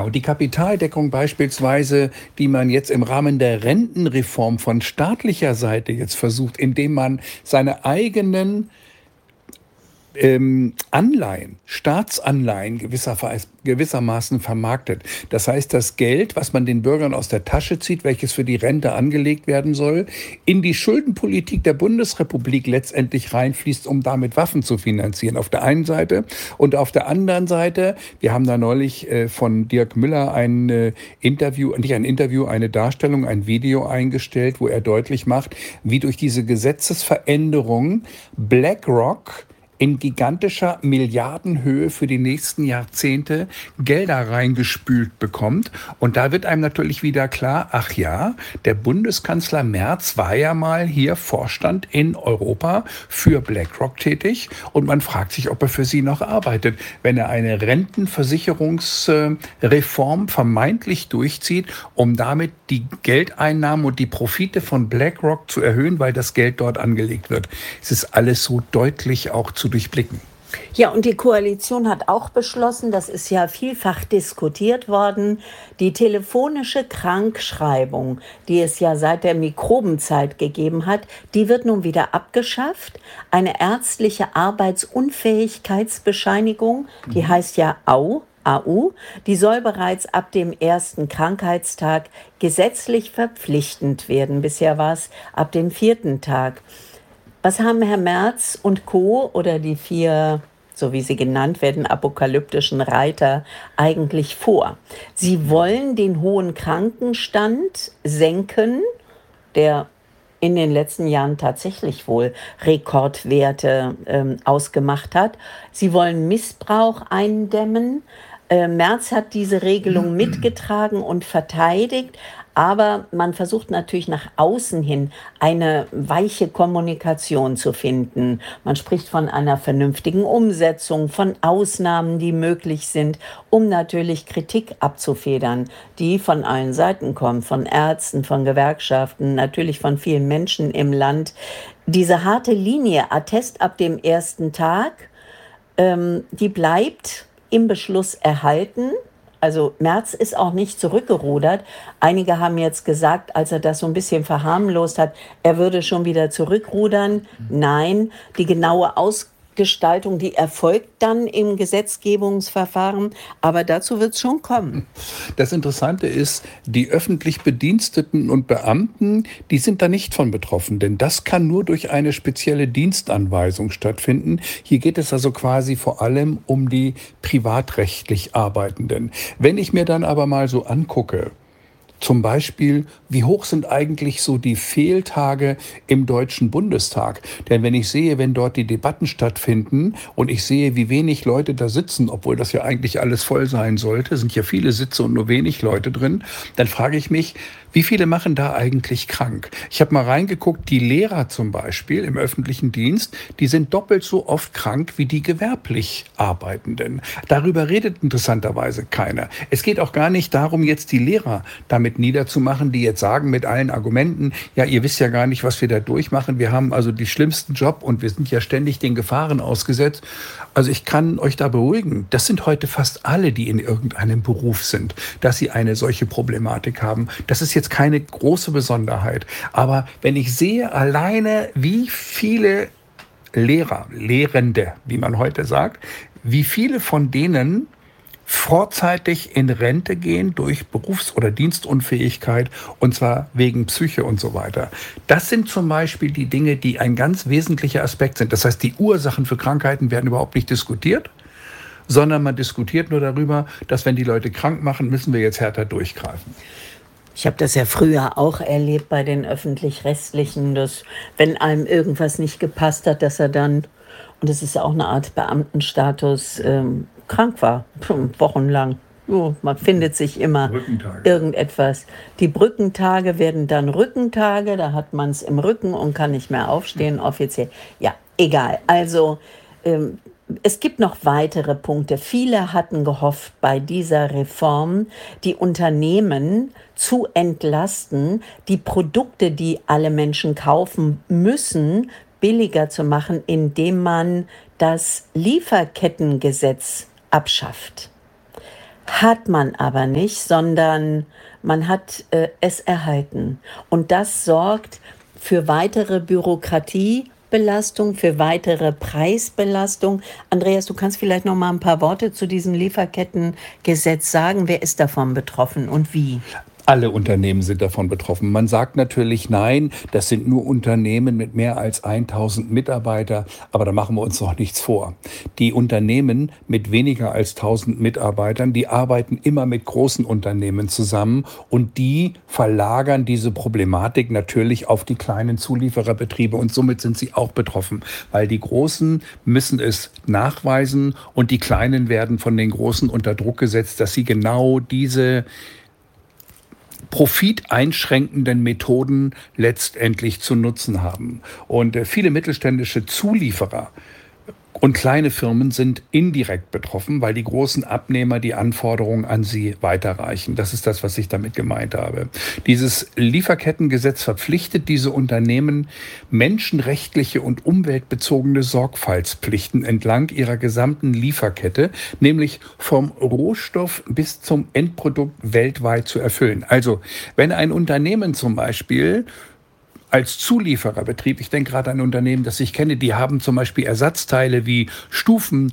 Genau, die Kapitaldeckung beispielsweise, die man jetzt im Rahmen der Rentenreform von staatlicher Seite jetzt versucht, indem man seine eigenen Anleihen, Staatsanleihen gewissermaßen vermarktet. Das heißt, das Geld, was man den Bürgern aus der Tasche zieht, welches für die Rente angelegt werden soll, in die Schuldenpolitik der Bundesrepublik letztendlich reinfließt, um damit Waffen zu finanzieren. Auf der einen Seite und auf der anderen Seite, wir haben da neulich von Dirk Müller ein Interview, nicht ein Interview, eine Darstellung, ein Video eingestellt, wo er deutlich macht, wie durch diese Gesetzesveränderung BlackRock in gigantischer Milliardenhöhe für die nächsten Jahrzehnte Gelder reingespült bekommt. Und da wird einem natürlich wieder klar, ach ja, der Bundeskanzler Merz war ja mal hier Vorstand in Europa für BlackRock tätig. Und man fragt sich, ob er für sie noch arbeitet, wenn er eine Rentenversicherungsreform vermeintlich durchzieht, um damit die Geldeinnahmen und die Profite von BlackRock zu erhöhen, weil das Geld dort angelegt wird. Es ist alles so deutlich auch zu durchblicken. Ja, und die Koalition hat auch beschlossen, das ist ja vielfach diskutiert worden, die telefonische Krankschreibung, die es ja seit der Mikrobenzeit gegeben hat, die wird nun wieder abgeschafft. Eine ärztliche Arbeitsunfähigkeitsbescheinigung, die heißt ja AU, die soll bereits ab dem ersten Krankheitstag gesetzlich verpflichtend werden. Bisher war es ab dem 4. Tag. Was haben Herr Merz und Co. oder die 4, so wie sie genannt werden, apokalyptischen Reiter eigentlich vor? Sie wollen den hohen Krankenstand senken, der in den letzten Jahren tatsächlich wohl Rekordwerte ausgemacht hat. Sie wollen Missbrauch eindämmen. Merz hat diese Regelung mitgetragen und verteidigt, aber man versucht natürlich nach außen hin eine weiche Kommunikation zu finden. Man spricht von einer vernünftigen Umsetzung, von Ausnahmen, die möglich sind, um natürlich Kritik abzufedern, die von allen Seiten kommt, von Ärzten, von Gewerkschaften, natürlich von vielen Menschen im Land. Diese harte Linie, Attest ab dem ersten Tag, die bleibt im Beschluss erhalten. Also Merz ist auch nicht zurückgerudert. Einige haben jetzt gesagt, als er das so ein bisschen verharmlost hat, er würde schon wieder zurückrudern. Nein, die genaue Ausgestaltung, die erfolgt dann im Gesetzgebungsverfahren, aber dazu wird es schon kommen. Das Interessante ist, die öffentlich Bediensteten und Beamten, die sind da nicht von betroffen, denn das kann nur durch eine spezielle Dienstanweisung stattfinden. Hier geht es also quasi vor allem um die privatrechtlich Arbeitenden. Wenn ich mir dann aber mal so angucke, zum Beispiel, wie hoch sind eigentlich so die Fehltage im Deutschen Bundestag? Denn wenn ich sehe, wenn dort die Debatten stattfinden und ich sehe, wie wenig Leute da sitzen, obwohl das ja eigentlich alles voll sein sollte, sind ja viele Sitze und nur wenig Leute drin, dann frage ich mich, wie viele machen da eigentlich krank? Ich habe mal reingeguckt, die Lehrer zum Beispiel im öffentlichen Dienst, die sind doppelt so oft krank wie die gewerblich Arbeitenden. Darüber redet interessanterweise keiner. Es geht auch gar nicht darum, jetzt die Lehrer damit niederzumachen, die jetzt sagen mit allen Argumenten, ja, ihr wisst ja gar nicht, was wir da durchmachen. Wir haben also den schlimmsten Job und wir sind ja ständig den Gefahren ausgesetzt. Also ich kann euch da beruhigen, das sind heute fast alle, die in irgendeinem Beruf sind, dass sie eine solche Problematik haben. Das ist jetzt keine große Besonderheit. Aber wenn ich sehe alleine, wie viele Lehrer, Lehrende, wie man heute sagt, wie viele von denen vorzeitig in Rente gehen durch Berufs- oder Dienstunfähigkeit, und zwar wegen Psyche und so weiter. Das sind zum Beispiel die Dinge, die ein ganz wesentlicher Aspekt sind. Das heißt, die Ursachen für Krankheiten werden überhaupt nicht diskutiert, sondern man diskutiert nur darüber, dass wenn die Leute krank machen, müssen wir jetzt härter durchgreifen. Ich habe das ja früher auch erlebt bei den Öffentlich-Rechtlichen, dass wenn einem irgendwas nicht gepasst hat, dass er dann, und das ist ja auch eine Art Beamtenstatus, krank war, wochenlang. Oh, man findet sich immer irgendetwas. Die Brückentage werden dann Rückentage, da hat man es im Rücken und kann nicht mehr aufstehen offiziell. Ja, egal. Also es gibt noch weitere Punkte. Viele hatten gehofft, bei dieser Reform die Unternehmen zu entlasten, die Produkte, die alle Menschen kaufen müssen, billiger zu machen, indem man das Lieferkettengesetz abschafft. Hat man aber nicht, sondern man hat es erhalten. Und das sorgt für weitere Bürokratiebelastung, für weitere Preisbelastung. Andreas, du kannst vielleicht noch mal ein paar Worte zu diesem Lieferkettengesetz sagen. Wer ist davon betroffen und wie? Alle Unternehmen sind davon betroffen. Man sagt natürlich, nein, das sind nur Unternehmen mit mehr als 1000 Mitarbeiter, aber da machen wir uns doch nichts vor. Die Unternehmen mit weniger als 1000 Mitarbeitern, die arbeiten immer mit großen Unternehmen zusammen und die verlagern diese Problematik natürlich auf die kleinen Zuliefererbetriebe und somit sind sie auch betroffen, weil die Großen müssen es nachweisen und die Kleinen werden von den Großen unter Druck gesetzt, dass sie genau diese profiteinschränkenden Methoden letztendlich zu nutzen haben. Und viele mittelständische Zulieferer und kleine Firmen sind indirekt betroffen, weil die großen Abnehmer die Anforderungen an sie weiterreichen. Das ist das, was ich damit gemeint habe. Dieses Lieferkettengesetz verpflichtet diese Unternehmen, menschenrechtliche und umweltbezogene Sorgfaltspflichten entlang ihrer gesamten Lieferkette, nämlich vom Rohstoff bis zum Endprodukt weltweit zu erfüllen. Also, wenn ein Unternehmen zum Beispiel als Zuliefererbetrieb, ich denke gerade an ein Unternehmen, das ich kenne, die haben zum Beispiel Ersatzteile wie Stufen,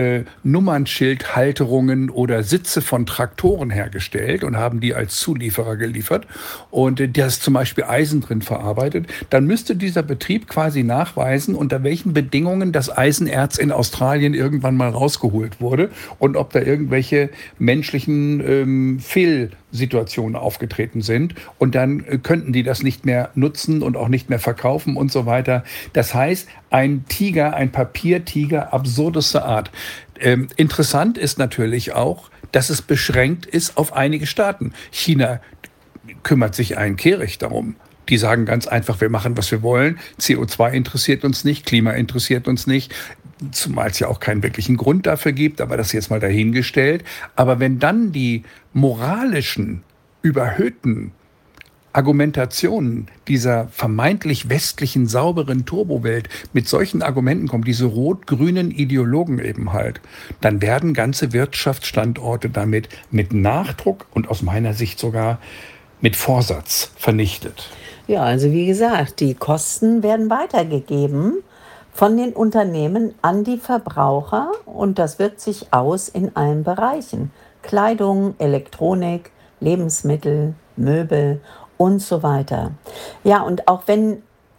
Nummernschildhalterungen oder Sitze von Traktoren hergestellt und haben die als Zulieferer geliefert und da ist zum Beispiel Eisen drin verarbeitet, dann müsste dieser Betrieb quasi nachweisen, unter welchen Bedingungen das Eisenerz in Australien irgendwann mal rausgeholt wurde und ob da irgendwelche menschlichen Fehlsituationen aufgetreten sind und dann könnten die das nicht mehr nutzen und auch nicht mehr verkaufen und so weiter. Das heißt, ein Tiger, ein Papiertiger absurdester Art. Interessant ist natürlich auch, dass es beschränkt ist auf einige Staaten. China kümmert sich einen Kehricht darum. Die sagen ganz einfach, wir machen, was wir wollen. CO2 interessiert uns nicht, Klima interessiert uns nicht. Zumal es ja auch keinen wirklichen Grund dafür gibt, aber das jetzt mal dahingestellt. Aber wenn dann die moralischen, überhöhten Argumentationen dieser vermeintlich westlichen, sauberen Turbowelt mit solchen Argumenten kommen, diese rot-grünen Ideologen eben halt, dann werden ganze Wirtschaftsstandorte damit mit Nachdruck und aus meiner Sicht sogar mit Vorsatz vernichtet. Ja, also wie gesagt, die Kosten werden weitergegeben von den Unternehmen an die Verbraucher und das wirkt sich aus in allen Bereichen. Kleidung, Elektronik, Lebensmittel, Möbel und so weiter. Ja, und auch wenn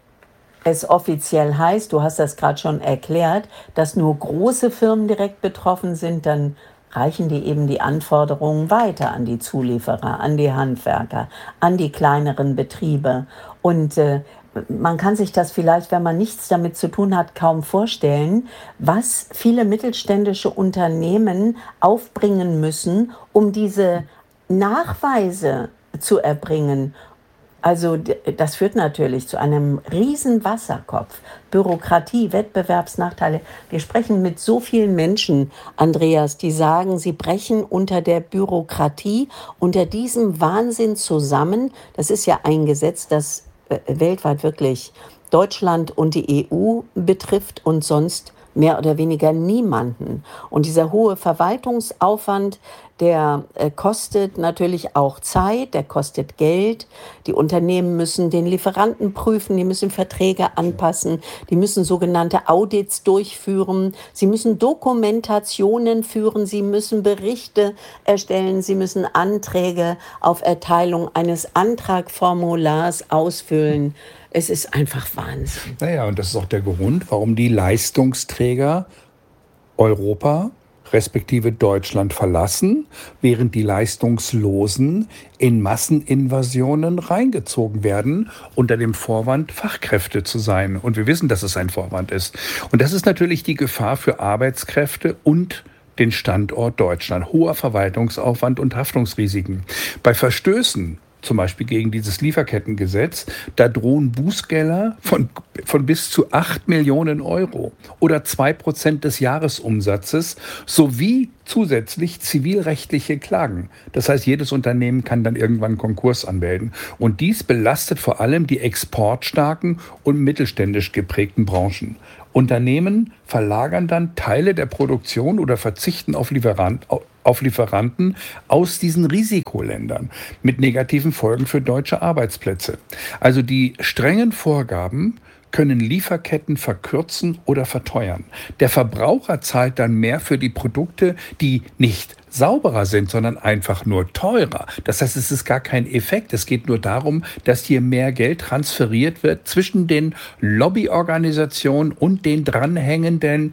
es offiziell heißt, du hast das gerade schon erklärt, dass nur große Firmen direkt betroffen sind, dann reichen die eben die Anforderungen weiter an die Zulieferer, an die Handwerker, an die kleineren Betriebe. Und man kann sich das vielleicht, wenn man nichts damit zu tun hat, kaum vorstellen, was viele mittelständische Unternehmen aufbringen müssen, um diese Nachweise zu erbringen. Also das führt natürlich zu einem riesen Wasserkopf. Bürokratie, Wettbewerbsnachteile. Wir sprechen mit so vielen Menschen, Andreas, die sagen, sie brechen unter der Bürokratie, unter diesem Wahnsinn zusammen. Das ist ja ein Gesetz, das weltweit wirklich Deutschland und die EU betrifft und sonst mehr oder weniger niemanden. Und dieser hohe Verwaltungsaufwand, der kostet natürlich auch Zeit, der kostet Geld. Die Unternehmen müssen den Lieferanten prüfen, die müssen Verträge anpassen, die müssen sogenannte Audits durchführen, sie müssen Dokumentationen führen, sie müssen Berichte erstellen, sie müssen Anträge auf Erteilung eines Antragformulars ausfüllen. Es ist einfach Wahnsinn. Naja, und das ist auch der Grund, warum die Leistungsträger Europa respektive Deutschland verlassen, während die Leistungslosen in Masseninvasionen reingezogen werden, unter dem Vorwand, Fachkräfte zu sein. Und wir wissen, dass es ein Vorwand ist. Und das ist natürlich die Gefahr für Arbeitskräfte und den Standort Deutschland. Hoher Verwaltungsaufwand und Haftungsrisiken. Bei Verstößen zum Beispiel gegen dieses Lieferkettengesetz, da drohen Bußgelder von bis zu 8 Millionen Euro oder 2% des Jahresumsatzes sowie zusätzlich zivilrechtliche Klagen. Das heißt, jedes Unternehmen kann dann irgendwann Konkurs anmelden. Und dies belastet vor allem die exportstarken und mittelständisch geprägten Branchen. Unternehmen verlagern dann Teile der Produktion oder verzichten auf auf Lieferanten aus diesen Risikoländern mit negativen Folgen für deutsche Arbeitsplätze. Also die strengen Vorgaben können Lieferketten verkürzen oder verteuern. Der Verbraucher zahlt dann mehr für die Produkte, die nicht sauberer sind, sondern einfach nur teurer. Das heißt, es ist gar kein Effekt. Es geht nur darum, dass hier mehr Geld transferiert wird zwischen den Lobbyorganisationen und den dranhängenden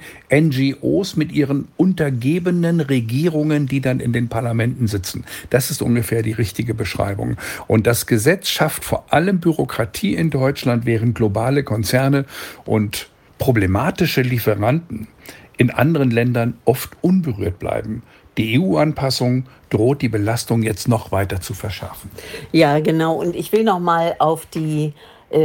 NGOs mit ihren untergebenen Regierungen, die dann in den Parlamenten sitzen. Das ist ungefähr die richtige Beschreibung. Und das Gesetz schafft vor allem Bürokratie in Deutschland, während globale Konzerne und problematische Lieferanten in anderen Ländern oft unberührt bleiben. Die EU-Anpassung droht die Belastung jetzt noch weiter zu verschärfen. Ja, genau. Und ich will noch mal auf die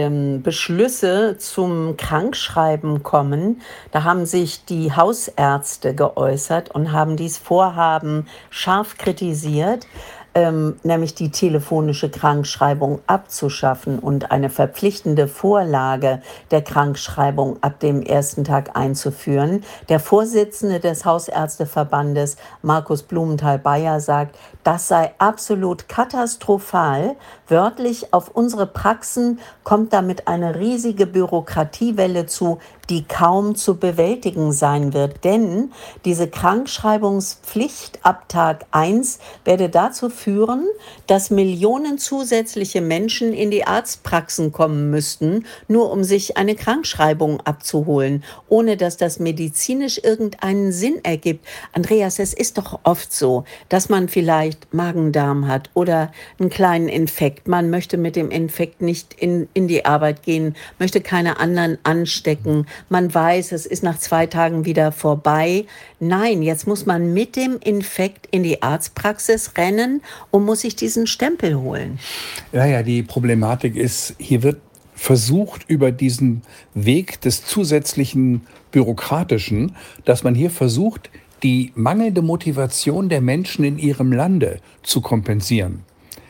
Beschlüsse zum Krankschreiben kommen. Da haben sich die Hausärzte geäußert und haben dies Vorhaben scharf kritisiert, nämlich die telefonische Krankschreibung abzuschaffen und eine verpflichtende Vorlage der Krankschreibung ab dem ersten Tag einzuführen. Der Vorsitzende des Hausärzteverbandes, Markus Blumenthal-Beyer, sagt, das sei absolut katastrophal. Wörtlich, auf unsere Praxen kommt damit eine riesige Bürokratiewelle zu, die kaum zu bewältigen sein wird. Denn diese Krankschreibungspflicht ab Tag 1 werde dazu führen, dass Millionen zusätzliche Menschen in die Arztpraxen kommen müssten, nur um sich eine Krankschreibung abzuholen, ohne dass das medizinisch irgendeinen Sinn ergibt. Andreas, es ist doch oft so, dass man vielleicht Magen-Darm hat oder einen kleinen Infekt. Man möchte mit dem Infekt nicht in die Arbeit gehen, möchte keine anderen anstecken. Man weiß, es ist nach 2 Tagen wieder vorbei. Nein, jetzt muss man mit dem Infekt in die Arztpraxis rennen und muss sich diesen Stempel holen. Ja, die Problematik ist, hier wird versucht, über diesen Weg des zusätzlichen Bürokratischen, dass man hier versucht, die mangelnde Motivation der Menschen in ihrem Lande zu kompensieren.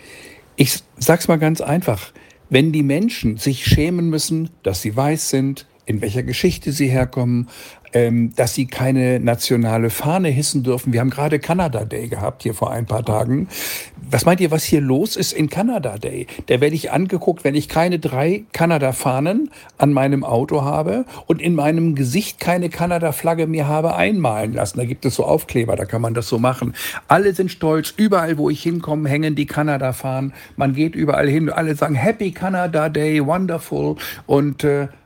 Ich sag's mal ganz einfach. Wenn die Menschen sich schämen müssen, dass sie weiß sind, in welcher Geschichte sie herkommen, dass sie keine nationale Fahne hissen dürfen. Wir haben gerade Canada Day gehabt, hier vor ein paar Tagen. Was meint ihr, was hier los ist in Canada Day? Da werde ich angeguckt, wenn ich keine 3 Kanada-Fahnen an meinem Auto habe und in meinem Gesicht keine Kanada-Flagge mir habe einmalen lassen. Da gibt es so Aufkleber, da kann man das so machen. Alle sind stolz, überall, wo ich hinkomme, hängen die Kanada-Fahnen. Man geht überall hin, alle sagen Happy Canada Day, wonderful. Und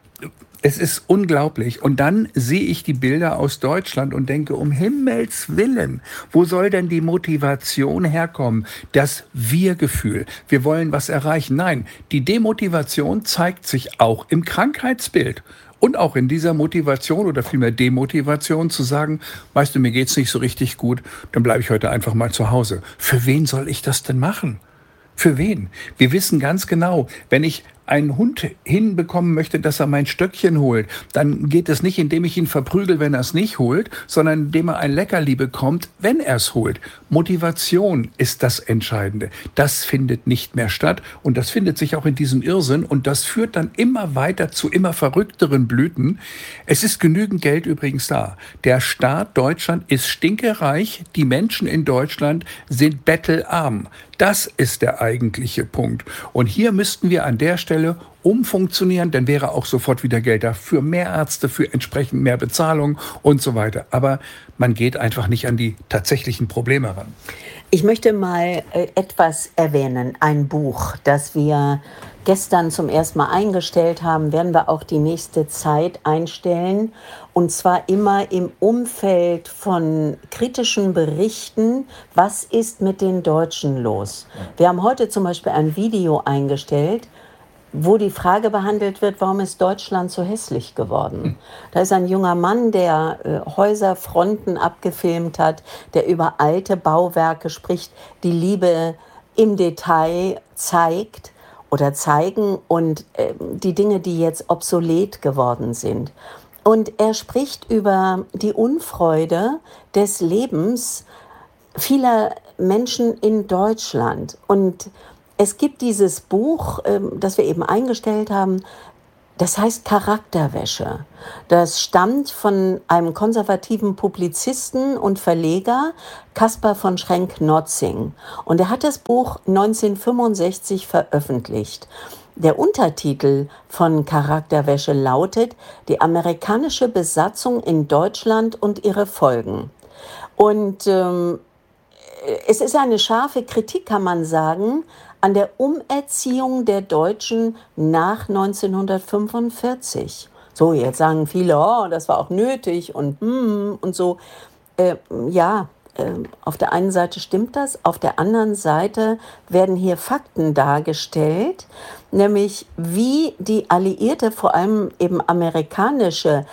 es ist unglaublich. Und dann sehe ich die Bilder aus Deutschland und denke, um Himmels Willen, wo soll denn die Motivation herkommen? Das Wir-Gefühl. Wir wollen was erreichen. Nein, die Demotivation zeigt sich auch im Krankheitsbild. Und auch in dieser Motivation oder vielmehr Demotivation zu sagen, weißt du, mir geht's nicht so richtig gut, dann bleibe ich heute einfach mal zu Hause. Für wen soll ich das denn machen? Für wen? Wir wissen ganz genau, wenn ich einen Hund hinbekommen möchte, dass er mein Stöckchen holt, dann geht es nicht, indem ich ihn verprügel, wenn er es nicht holt, sondern indem er ein Leckerli bekommt, wenn er es holt. Motivation ist das Entscheidende. Das findet nicht mehr statt und das findet sich auch in diesem Irrsinn und das führt dann immer weiter zu immer verrückteren Blüten. Es ist genügend Geld übrigens da. Der Staat Deutschland ist stinkereich, die Menschen in Deutschland sind bettelarm. Das ist der eigentliche Punkt. Und hier müssten wir an der Stelle umfunktionieren, dann wäre auch sofort wieder Geld da für mehr Ärzte, für entsprechend mehr Bezahlung und so weiter. Aber man geht einfach nicht an die tatsächlichen Probleme ran. Ich möchte mal etwas erwähnen, ein Buch, das wir gestern zum ersten Mal eingestellt haben, werden wir auch die nächste Zeit einstellen. Und zwar immer im Umfeld von kritischen Berichten, was ist mit den Deutschen los? Wir haben heute zum Beispiel ein Video eingestellt, wo die Frage behandelt wird, warum ist Deutschland so hässlich geworden? Da ist ein junger Mann, der Häuserfronten abgefilmt hat, der über alte Bauwerke spricht, die Liebe im Detail zeigt oder zeigen und die Dinge, die jetzt obsolet geworden sind. Und er spricht über die Unfreude des Lebens vieler Menschen in Deutschland. Und es gibt dieses Buch, das wir eben eingestellt haben, Das heißt Charakterwäsche. Das stammt von einem konservativen Publizisten und Verleger, Caspar von Schrenck-Notzing. Und er hat das Buch 1965 veröffentlicht. Der Untertitel von Charakterwäsche lautet Die amerikanische Besatzung in Deutschland und ihre Folgen. Und es ist eine scharfe Kritik, kann man sagen, an der Umerziehung der Deutschen nach 1945. So, jetzt sagen viele, oh, das war auch nötig und so. Äh, ja, auf der einen Seite stimmt das, auf der anderen Seite werden hier Fakten dargestellt, nämlich wie die alliierte, vor allem eben amerikanische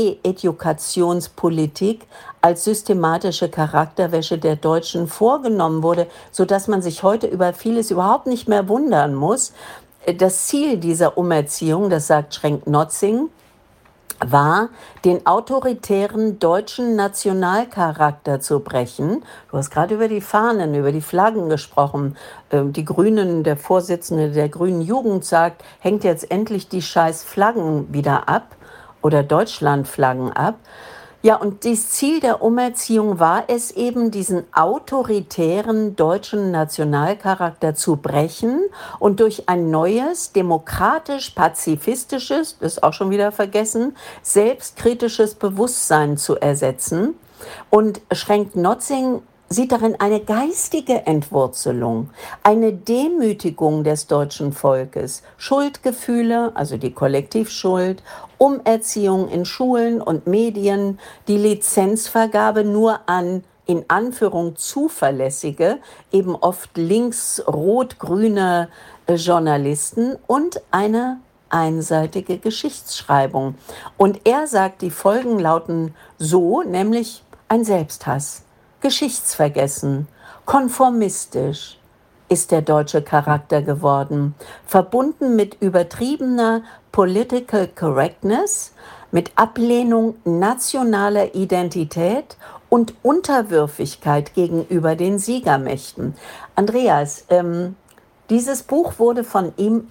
Reedukationspolitik als systematische Charakterwäsche der Deutschen vorgenommen wurde, sodass man sich heute über vieles überhaupt nicht mehr wundern muss. Das Ziel dieser Umerziehung, das sagt Schrenck-Notzing, war, den autoritären deutschen Nationalcharakter zu brechen. Du hast gerade über die Fahnen, über die Flaggen gesprochen. Die Grünen, der Vorsitzende der Grünen Jugend sagt, hängt jetzt endlich die scheiß Flaggen wieder ab oder Deutschlandflaggen ab. Ja, und das Ziel der Umerziehung war es eben, diesen autoritären deutschen Nationalcharakter zu brechen und durch ein neues, demokratisch-pazifistisches, das ist auch schon wieder vergessen, selbstkritisches Bewusstsein zu ersetzen. Und Schrenck-Notzing sieht darin eine geistige Entwurzelung, eine Demütigung des deutschen Volkes, Schuldgefühle, also die Kollektivschuld, Umerziehung in Schulen und Medien, die Lizenzvergabe nur an in Anführung zuverlässige, eben oft links-rot-grüne Journalisten und eine einseitige Geschichtsschreibung. Und er sagt, die Folgen lauten so, nämlich ein Selbsthass. Geschichtsvergessen, konformistisch ist der deutsche Charakter geworden, verbunden mit übertriebener Political Correctness, mit Ablehnung nationaler Identität und Unterwürfigkeit gegenüber den Siegermächten. Andreas, dieses Buch wurde von ihm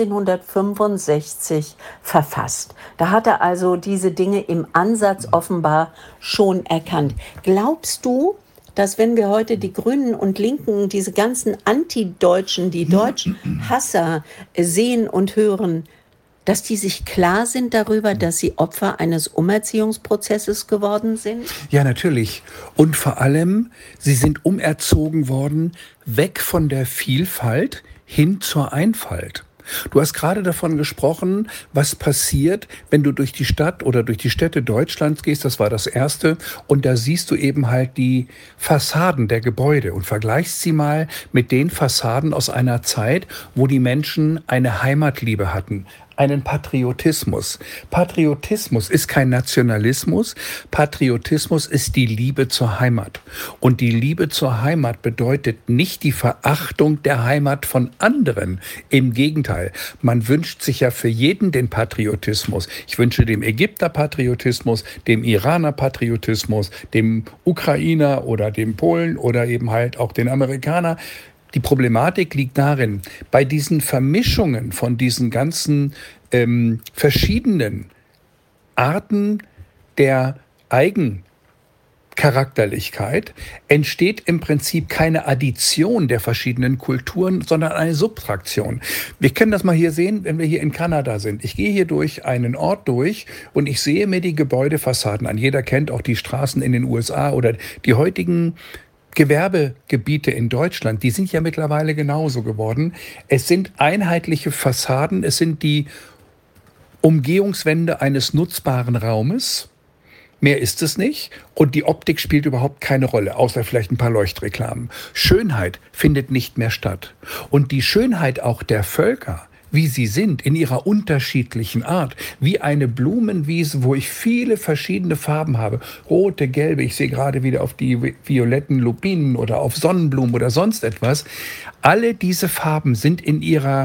1965 verfasst. Da hat er also diese Dinge im Ansatz offenbar schon erkannt. Glaubst du, dass wenn wir heute die Grünen und Linken, diese ganzen Antideutschen, die Deutschhasser sehen und hören, dass die sich klar sind darüber, dass sie Opfer eines Umerziehungsprozesses geworden sind? Ja, natürlich. Und vor allem, sie sind umerzogen worden, weg von der Vielfalt hin zur Einfalt. Du hast gerade davon gesprochen, was passiert, wenn du durch die Stadt oder durch die Städte Deutschlands gehst, das war das Erste, und da siehst du eben halt die Fassaden der Gebäude und vergleichst sie mal mit den Fassaden aus einer Zeit, wo die Menschen eine Heimatliebe hatten, einen Patriotismus. Patriotismus ist kein Nationalismus. Patriotismus ist die Liebe zur Heimat. Und die Liebe zur Heimat bedeutet nicht die Verachtung der Heimat von anderen. Im Gegenteil, man wünscht sich ja für jeden den Patriotismus. Ich wünsche dem Ägypter Patriotismus, dem Iraner Patriotismus, dem Ukrainer oder dem Polen oder eben halt auch den Amerikaner. Die Problematik liegt darin, bei diesen Vermischungen von diesen ganzen verschiedenen Arten der Eigencharakterlichkeit entsteht im Prinzip keine Addition der verschiedenen Kulturen, sondern eine Subtraktion. Wir können das mal hier sehen, wenn wir hier in Kanada sind. Ich gehe hier durch einen Ort durch und ich sehe mir die Gebäudefassaden an. Jeder kennt auch die Straßen in den USA oder die heutigen Gewerbegebiete in Deutschland, die sind ja mittlerweile genauso geworden. Es sind einheitliche Fassaden, es sind die Umgehungswände eines nutzbaren Raumes. Mehr ist es nicht. Und die Optik spielt überhaupt keine Rolle, außer vielleicht ein paar Leuchtreklamen. Schönheit findet nicht mehr statt. Und die Schönheit auch der Völker, wie sie sind, in ihrer unterschiedlichen Art, wie eine Blumenwiese, wo ich viele verschiedene Farben habe, rote, gelbe, ich sehe gerade wieder auf die violetten Lupinen oder auf Sonnenblumen oder sonst etwas. Alle diese Farben sind in ihrer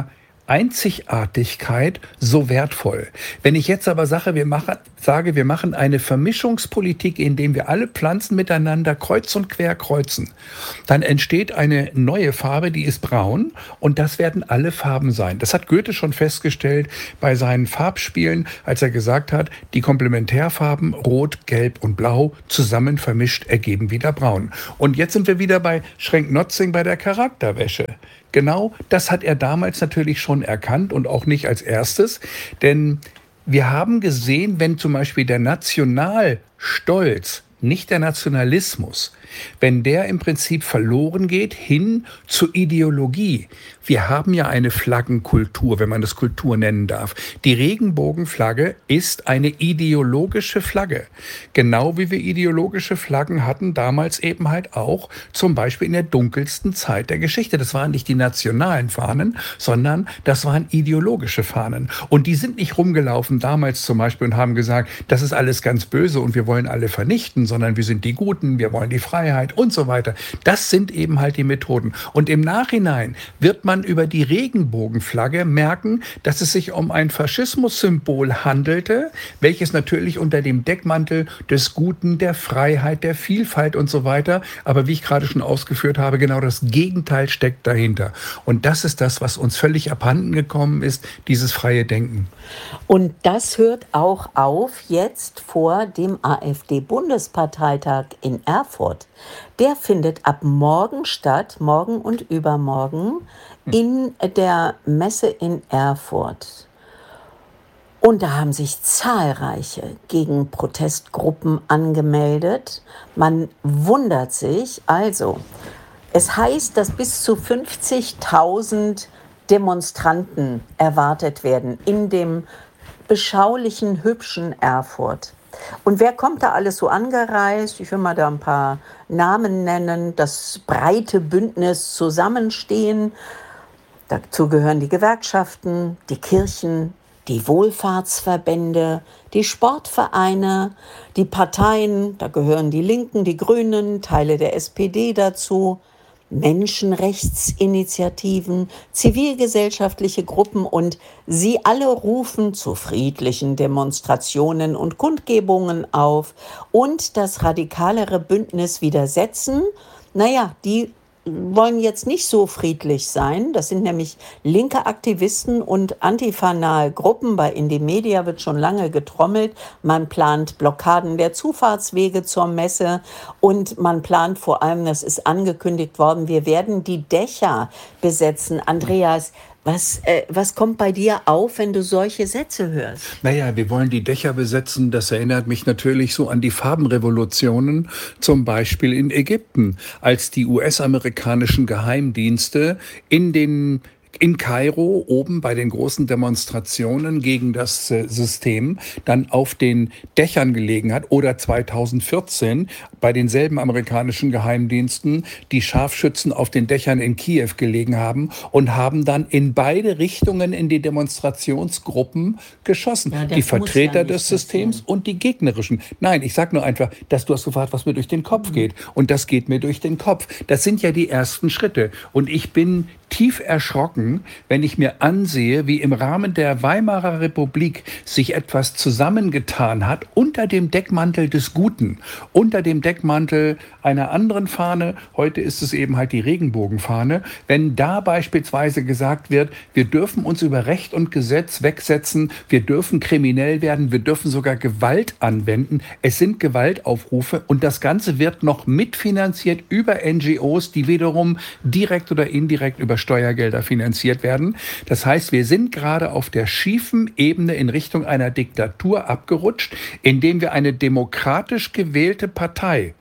Einzigartigkeit so wertvoll. Wenn ich jetzt aber wir machen eine Vermischungspolitik, indem wir alle Pflanzen miteinander kreuz und quer kreuzen, dann entsteht eine neue Farbe, die ist braun, und das werden alle Farben sein. Das hat Goethe schon festgestellt bei seinen Farbspielen, als er gesagt hat, die Komplementärfarben Rot, Gelb und Blau zusammen vermischt ergeben wieder braun. Und jetzt sind wir wieder bei Schrenk-Notzing bei der Charakterwäsche. Genau das hat er damals natürlich schon erkannt und auch nicht als erstes, denn wir haben gesehen, wenn zum Beispiel der Nationalstolz, nicht der Nationalismus, wenn der im Prinzip verloren geht hin zur Ideologie. Wir haben ja eine Flaggenkultur, wenn man das Kultur nennen darf. Die Regenbogenflagge ist eine ideologische Flagge. Genau wie wir ideologische Flaggen hatten damals eben halt auch, zum Beispiel in der dunkelsten Zeit der Geschichte. Das waren nicht die nationalen Fahnen, sondern das waren ideologische Fahnen. Und die sind nicht rumgelaufen damals zum Beispiel und haben gesagt, das ist alles ganz böse und wir wollen alle vernichten, sondern wir sind die Guten, wir wollen die Freiheit und so weiter. Das sind eben halt die Methoden. Und im Nachhinein wird man über die Regenbogenflagge merken, dass es sich um ein Faschismussymbol handelte, welches natürlich unter dem Deckmantel des Guten, der Freiheit, der Vielfalt und so weiter, aber wie ich gerade schon ausgeführt habe, genau das Gegenteil steckt dahinter. Und das ist das, was uns völlig abhanden gekommen ist, dieses freie Denken. Und das hört auch auf jetzt vor dem AfD-Bundesparteitag in Erfurt. Der findet ab morgen statt, morgen und übermorgen, in der Messe in Erfurt. Und da haben sich zahlreiche Gegenprotestgruppen angemeldet. Man wundert sich. Also, es heißt, dass bis zu 50.000 Demonstranten erwartet werden in dem beschaulichen, hübschen Erfurt. Und wer kommt da alles so angereist? Ich will mal da ein paar Namen nennen. Das breite Bündnis Zusammenstehen. Dazu gehören die Gewerkschaften, die Kirchen, die Wohlfahrtsverbände, die Sportvereine, die Parteien. Da gehören die Linken, die Grünen, Teile der SPD dazu. Menschenrechtsinitiativen, zivilgesellschaftliche Gruppen, und sie alle rufen zu friedlichen Demonstrationen und Kundgebungen auf und das radikalere Bündnis widersetzen. Die wollen jetzt nicht so friedlich sein. Das sind nämlich linke Aktivisten und antifanahe Gruppen. Bei Indymedia wird schon lange getrommelt. Man plant Blockaden der Zufahrtswege zur Messe und man plant vor allem, das ist angekündigt worden, wir werden die Dächer besetzen. Andreas, was kommt bei dir auf, wenn du solche Sätze hörst? Wir wollen die Dächer besetzen. Das erinnert mich natürlich so an die Farbenrevolutionen, zum Beispiel in Ägypten, als die US-amerikanischen Geheimdienste in Kairo oben bei den großen Demonstrationen gegen das System dann auf den Dächern gelegen hat, oder 2014 bei denselben amerikanischen Geheimdiensten die Scharfschützen auf den Dächern in Kiew gelegen haben und haben dann in beide Richtungen in die Demonstrationsgruppen geschossen. Die Vertreter des Systems und die gegnerischen. Nein, ich sage nur einfach, dass du hast gefragt, was mir durch den Kopf geht. Und das geht mir durch den Kopf. Das sind ja die ersten Schritte. Und ich bin tief erschrocken, wenn ich mir ansehe, wie im Rahmen der Weimarer Republik sich etwas zusammengetan hat unter dem Deckmantel des Guten, unter dem Deckmantel einer anderen Fahne. Heute ist es eben halt die Regenbogenfahne. Wenn da beispielsweise gesagt wird, wir dürfen uns über Recht und Gesetz wegsetzen, wir dürfen kriminell werden, wir dürfen sogar Gewalt anwenden. Es sind Gewaltaufrufe und das Ganze wird noch mitfinanziert über NGOs, die wiederum direkt oder indirekt über Steuergelder finanziert werden. Das heißt, wir sind gerade auf der schiefen Ebene in Richtung einer Diktatur abgerutscht, indem wir eine demokratisch gewählte Partei,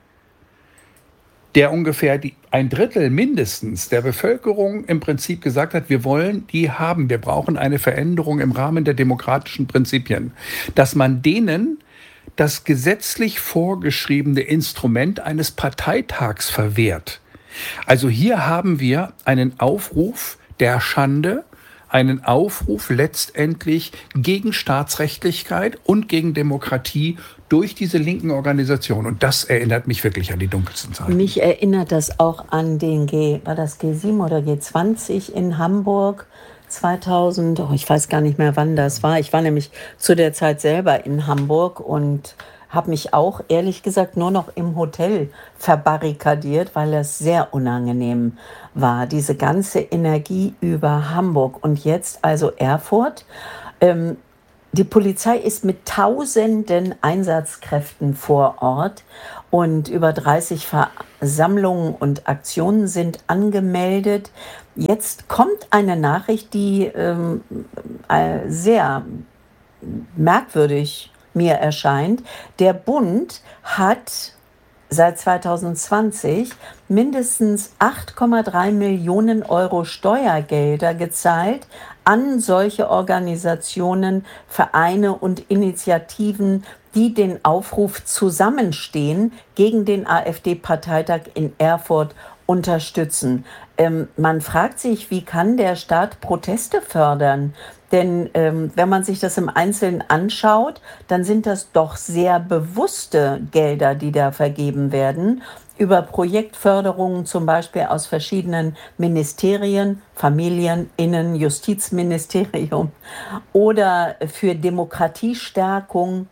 der ungefähr ein Drittel mindestens der Bevölkerung im Prinzip gesagt hat, wir wollen die haben, wir brauchen eine Veränderung im Rahmen der demokratischen Prinzipien, dass man denen das gesetzlich vorgeschriebene Instrument eines Parteitags verwehrt. Also hier haben wir einen Aufruf der Schande, einen Aufruf letztendlich gegen Staatsrechtlichkeit und gegen Demokratie durch diese linken Organisationen. Und das erinnert mich wirklich an die dunkelsten Zeiten. Mich erinnert das auch an den war das G7 oder G20 in Hamburg 2000, ich weiß gar nicht mehr, wann das war. Ich war nämlich zu der Zeit selber in Hamburg und habe mich auch, ehrlich gesagt, nur noch im Hotel verbarrikadiert, weil es sehr unangenehm war, diese ganze Energie über Hamburg. Und jetzt also Erfurt. Ähm, Die Polizei ist mit tausenden Einsatzkräften vor Ort und über 30 Versammlungen und Aktionen sind angemeldet. Jetzt kommt eine Nachricht, die sehr merkwürdig mir erscheint. Der Bund hat seit 2020 mindestens 8,3 Millionen Euro Steuergelder gezahlt an solche Organisationen, Vereine und Initiativen, die den Aufruf Zusammenstehen gegen den AfD-Parteitag in Erfurt unterstützen. Man fragt sich, wie kann der Staat Proteste fördern? Denn wenn man sich das im Einzelnen anschaut, dann sind das doch sehr bewusste Gelder, die da vergeben werden, über Projektförderungen zum Beispiel aus verschiedenen Ministerien, Familien, Innen, Justizministerium oder für Demokratiestärkung.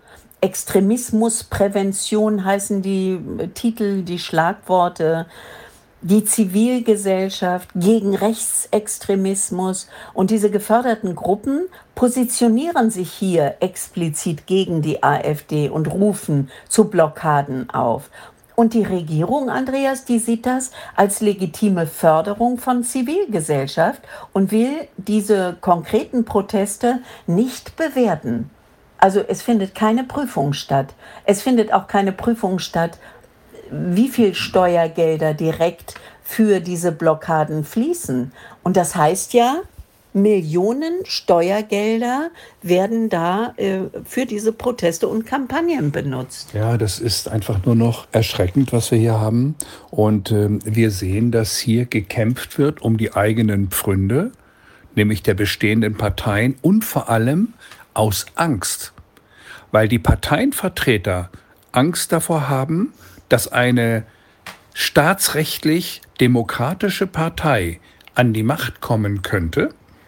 Extremismusprävention heißen die Titel, die Schlagworte. Die Zivilgesellschaft gegen Rechtsextremismus, und diese geförderten Gruppen positionieren sich hier explizit gegen die AfD und rufen zu Blockaden auf. Und die Regierung, Andreas, die sieht das als legitime Förderung von Zivilgesellschaft und will diese konkreten Proteste nicht bewerten. Also es findet keine Prüfung statt. Es findet auch keine Prüfung statt, wie viel Steuergelder direkt für diese Blockaden fließen. Und das heißt ja, Millionen Steuergelder werden da für diese Proteste und Kampagnen benutzt. Ja, das ist einfach nur noch erschreckend, was wir hier haben. Und wir sehen, dass hier gekämpft wird um die eigenen Pfründe, nämlich der bestehenden Parteien und vor allem aus Angst. Weil die Parteienvertreter Angst davor haben, dass eine staatsrechtlich demokratische Partei an die Macht kommen könnte,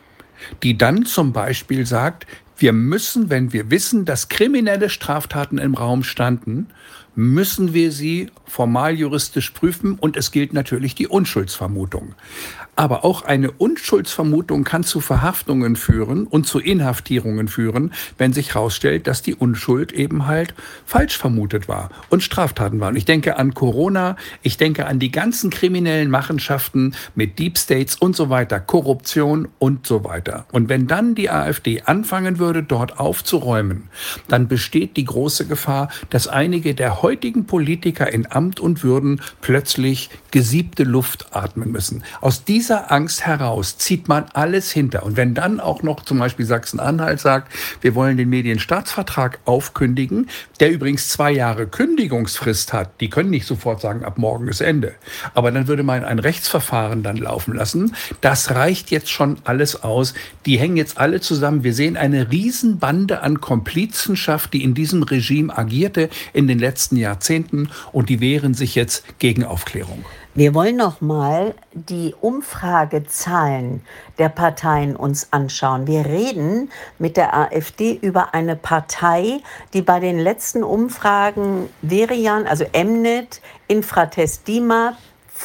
die dann zum Beispiel sagt, wir müssen, wenn wir wissen, dass kriminelle Straftaten im Raum standen, müssen wir sie formal juristisch prüfen, und es gilt natürlich die Unschuldsvermutung. Aber auch eine Unschuldsvermutung kann zu Verhaftungen führen und zu Inhaftierungen führen, wenn sich herausstellt, dass die Unschuld eben halt falsch vermutet war und Straftaten waren. Ich denke an Corona, ich denke an die ganzen kriminellen Machenschaften mit Deep States und so weiter, Korruption und so weiter. Und wenn dann die AfD anfangen würde, dort aufzuräumen, dann besteht die große Gefahr, dass einige der heutigen Politiker in Amt und Würden plötzlich gesiebte Luft atmen müssen. Aus dieser Angst heraus zieht man alles hinter. Und wenn dann auch noch zum Beispiel Sachsen-Anhalt sagt, wir wollen den Medienstaatsvertrag aufkündigen, der übrigens 2 Jahre Kündigungsfrist hat, die können nicht sofort sagen, ab morgen ist Ende. Aber dann würde man ein Rechtsverfahren dann laufen lassen. Das reicht jetzt schon alles aus. Die hängen jetzt alle zusammen. Wir sehen eine Riesenbande an Komplizenschaft, die in diesem Regime agierte in den letzten Jahrzehnten, und die wehren sich jetzt gegen Aufklärung. Wir wollen noch mal die Umfragezahlen der Parteien uns anschauen. Wir reden mit der AfD über eine Partei, die bei den letzten Umfragen Verian, also Mnet, Infratest DIMAP,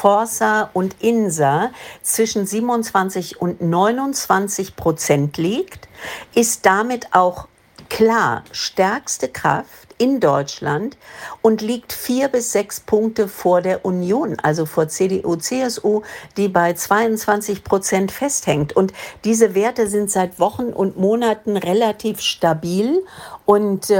Forsa und INSA zwischen 27 und 29% liegt, ist damit auch klar stärkste Kraft in Deutschland und liegt 4 bis 6 Punkte vor der Union, also vor CDU, CSU, die bei 22% festhängt. Und diese Werte sind seit Wochen und Monaten relativ stabil. Und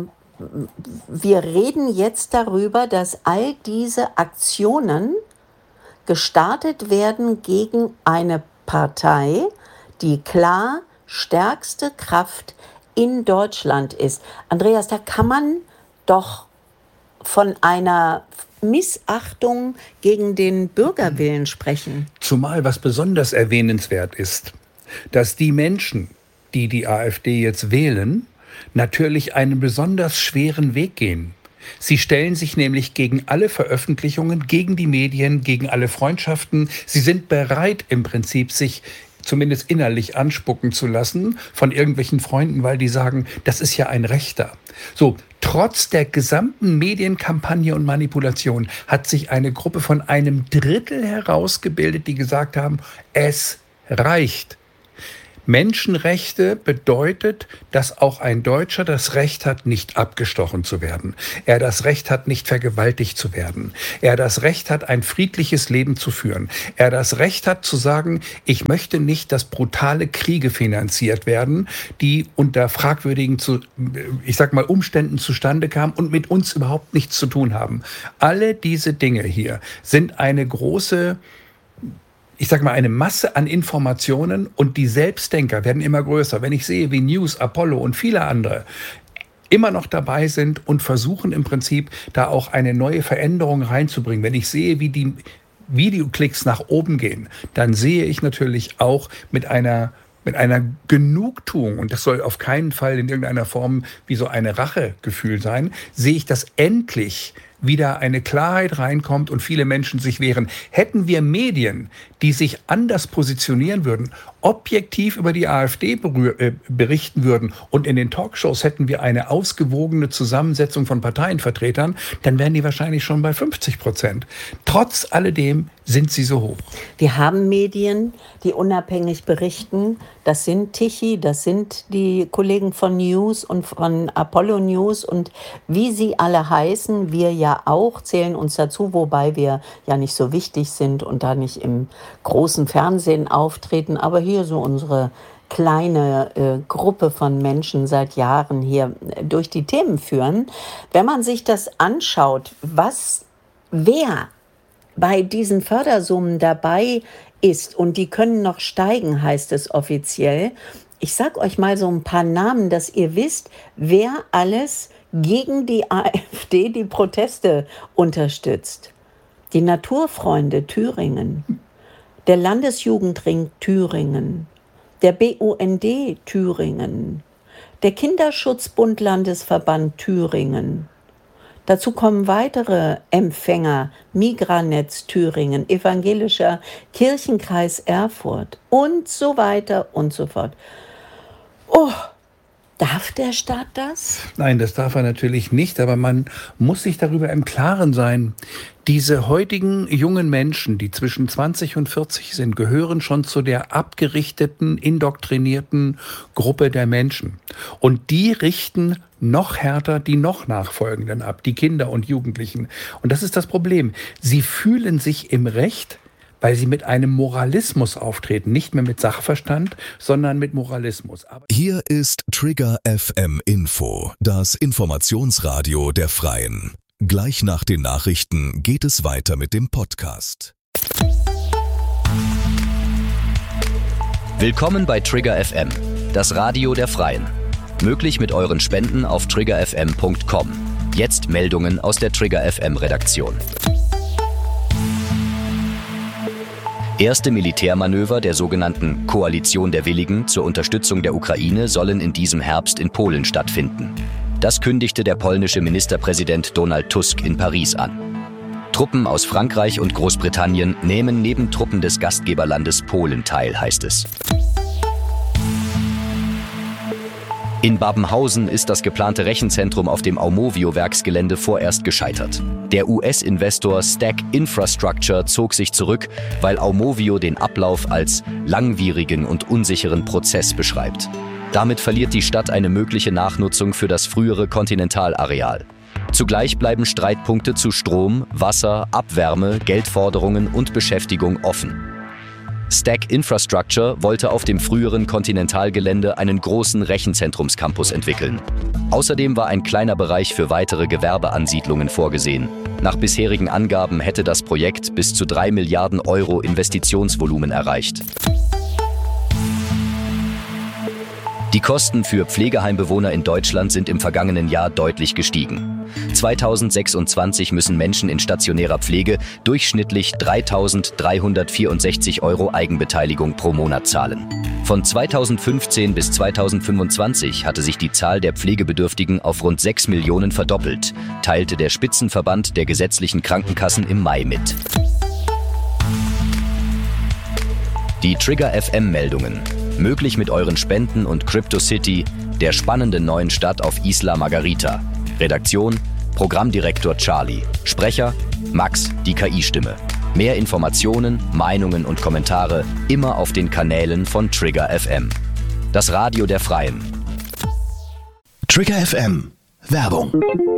wir reden jetzt darüber, dass all diese Aktionen gestartet werden gegen eine Partei, die klar stärkste Kraft in Deutschland ist. Andreas, da kann man doch von einer Missachtung gegen den Bürgerwillen sprechen. Zumal was besonders erwähnenswert ist, dass die Menschen, die die AfD jetzt wählen, natürlich einen besonders schweren Weg gehen. Sie stellen sich nämlich gegen alle Veröffentlichungen, gegen die Medien, gegen alle Freundschaften. Sie sind bereit, im Prinzip sich zumindest innerlich anspucken zu lassen von irgendwelchen Freunden, weil die sagen, das ist ja ein Rechter. So, trotz der gesamten Medienkampagne und Manipulation hat sich eine Gruppe von 1/3 herausgebildet, die gesagt haben, es reicht. Menschenrechte bedeutet, dass auch ein Deutscher das Recht hat, nicht abgestochen zu werden. Er das Recht hat, nicht vergewaltigt zu werden. Er das Recht hat, ein friedliches Leben zu führen. Er das Recht hat, zu sagen, ich möchte nicht, dass brutale Kriege finanziert werden, die unter fragwürdigen, Umständen zustande kamen und mit uns überhaupt nichts zu tun haben. Alle diese Dinge hier sind eine große, eine Masse an Informationen, und die Selbstdenker werden immer größer. Wenn ich sehe, wie News, Apollo und viele andere immer noch dabei sind und versuchen im Prinzip da auch eine neue Veränderung reinzubringen, wenn ich sehe, wie die Videoklicks nach oben gehen, dann sehe ich natürlich auch mit einer Genugtuung, und das soll auf keinen Fall in irgendeiner Form wie so eine Rachegefühl sein, sehe ich, dass endlich wieder eine Klarheit reinkommt und viele Menschen sich wehren. Hätten wir Medien, die sich anders positionieren würden, objektiv über die AfD berichten würden und in den Talkshows hätten wir eine ausgewogene Zusammensetzung von Parteienvertretern, dann wären die wahrscheinlich schon bei 50%. Trotz alledem sind sie so hoch. Wir haben Medien, die unabhängig berichten. Das sind Tichy, das sind die Kollegen von News und von Apollo News und wie sie alle heißen. Wir ja auch zählen uns dazu, wobei wir ja nicht so wichtig sind und da nicht im großen Fernsehen auftreten. Aber hier so unsere kleine Gruppe von Menschen seit Jahren hier durch die Themen führen. Wenn man sich das anschaut, wer bei diesen Fördersummen dabei ist, und die können noch steigen, heißt es offiziell. Ich sag euch mal so ein paar Namen, dass ihr wisst, wer alles gegen die AfD die Proteste unterstützt. Die Naturfreunde Thüringen, der Landesjugendring Thüringen, der BUND Thüringen, der Kinderschutzbund Landesverband Thüringen. Dazu kommen weitere Empfänger, Migranetz Thüringen, Evangelischer Kirchenkreis Erfurt und so weiter und so fort. Oh, darf der Staat das? Nein, das darf er natürlich nicht, aber man muss sich darüber im Klaren sein. Diese heutigen jungen Menschen, die zwischen 20 und 40 sind, gehören schon zu der abgerichteten, indoktrinierten Gruppe der Menschen. Und die richten noch härter die noch Nachfolgenden ab, die Kinder und Jugendlichen. Und das ist das Problem. Sie fühlen sich im Recht, weil sie mit einem Moralismus auftreten, nicht mehr mit Sachverstand, sondern mit Moralismus. Hier ist Trigger FM Info, das Informationsradio der Freien. Gleich nach den Nachrichten geht es weiter mit dem Podcast. Willkommen bei Trigger FM, das Radio der Freien. Möglich mit euren Spenden auf triggerfm.com. Jetzt Meldungen aus der Trigger FM Redaktion. Erste Militärmanöver der sogenannten Koalition der Willigen zur Unterstützung der Ukraine sollen in diesem Herbst in Polen stattfinden. Das kündigte der polnische Ministerpräsident Donald Tusk in Paris an. Truppen aus Frankreich und Großbritannien nehmen neben Truppen des Gastgeberlandes Polen teil, heißt es. In Babenhausen ist das geplante Rechenzentrum auf dem Aumovio-Werksgelände vorerst gescheitert. Der US-Investor Stack Infrastructure zog sich zurück, weil Aumovio den Ablauf als langwierigen und unsicheren Prozess beschreibt. Damit verliert die Stadt eine mögliche Nachnutzung für das frühere Kontinentalareal. Zugleich bleiben Streitpunkte zu Strom, Wasser, Abwärme, Geldforderungen und Beschäftigung offen. Stack Infrastructure wollte auf dem früheren Kontinentalgelände einen großen Rechenzentrumscampus entwickeln. Außerdem war ein kleiner Bereich für weitere Gewerbeansiedlungen vorgesehen. Nach bisherigen Angaben hätte das Projekt bis zu 3 Milliarden Euro Investitionsvolumen erreicht. Die Kosten für Pflegeheimbewohner in Deutschland sind im vergangenen Jahr deutlich gestiegen. 2026 müssen Menschen in stationärer Pflege durchschnittlich 3.364 Euro Eigenbeteiligung pro Monat zahlen. Von 2015 bis 2025 hatte sich die Zahl der Pflegebedürftigen auf rund 6 Millionen verdoppelt, teilte der Spitzenverband der gesetzlichen Krankenkassen im Mai mit. Die Trigger FM Meldungen. Möglich mit euren Spenden und CryptoCity, der spannenden neuen Stadt auf Isla Margarita. Redaktion: Programmdirektor Charlie. Sprecher: Max, die KI-Stimme. Mehr Informationen, Meinungen und Kommentare immer auf den Kanälen von Trigger FM. Das Radio der Freien. Trigger FM. Werbung.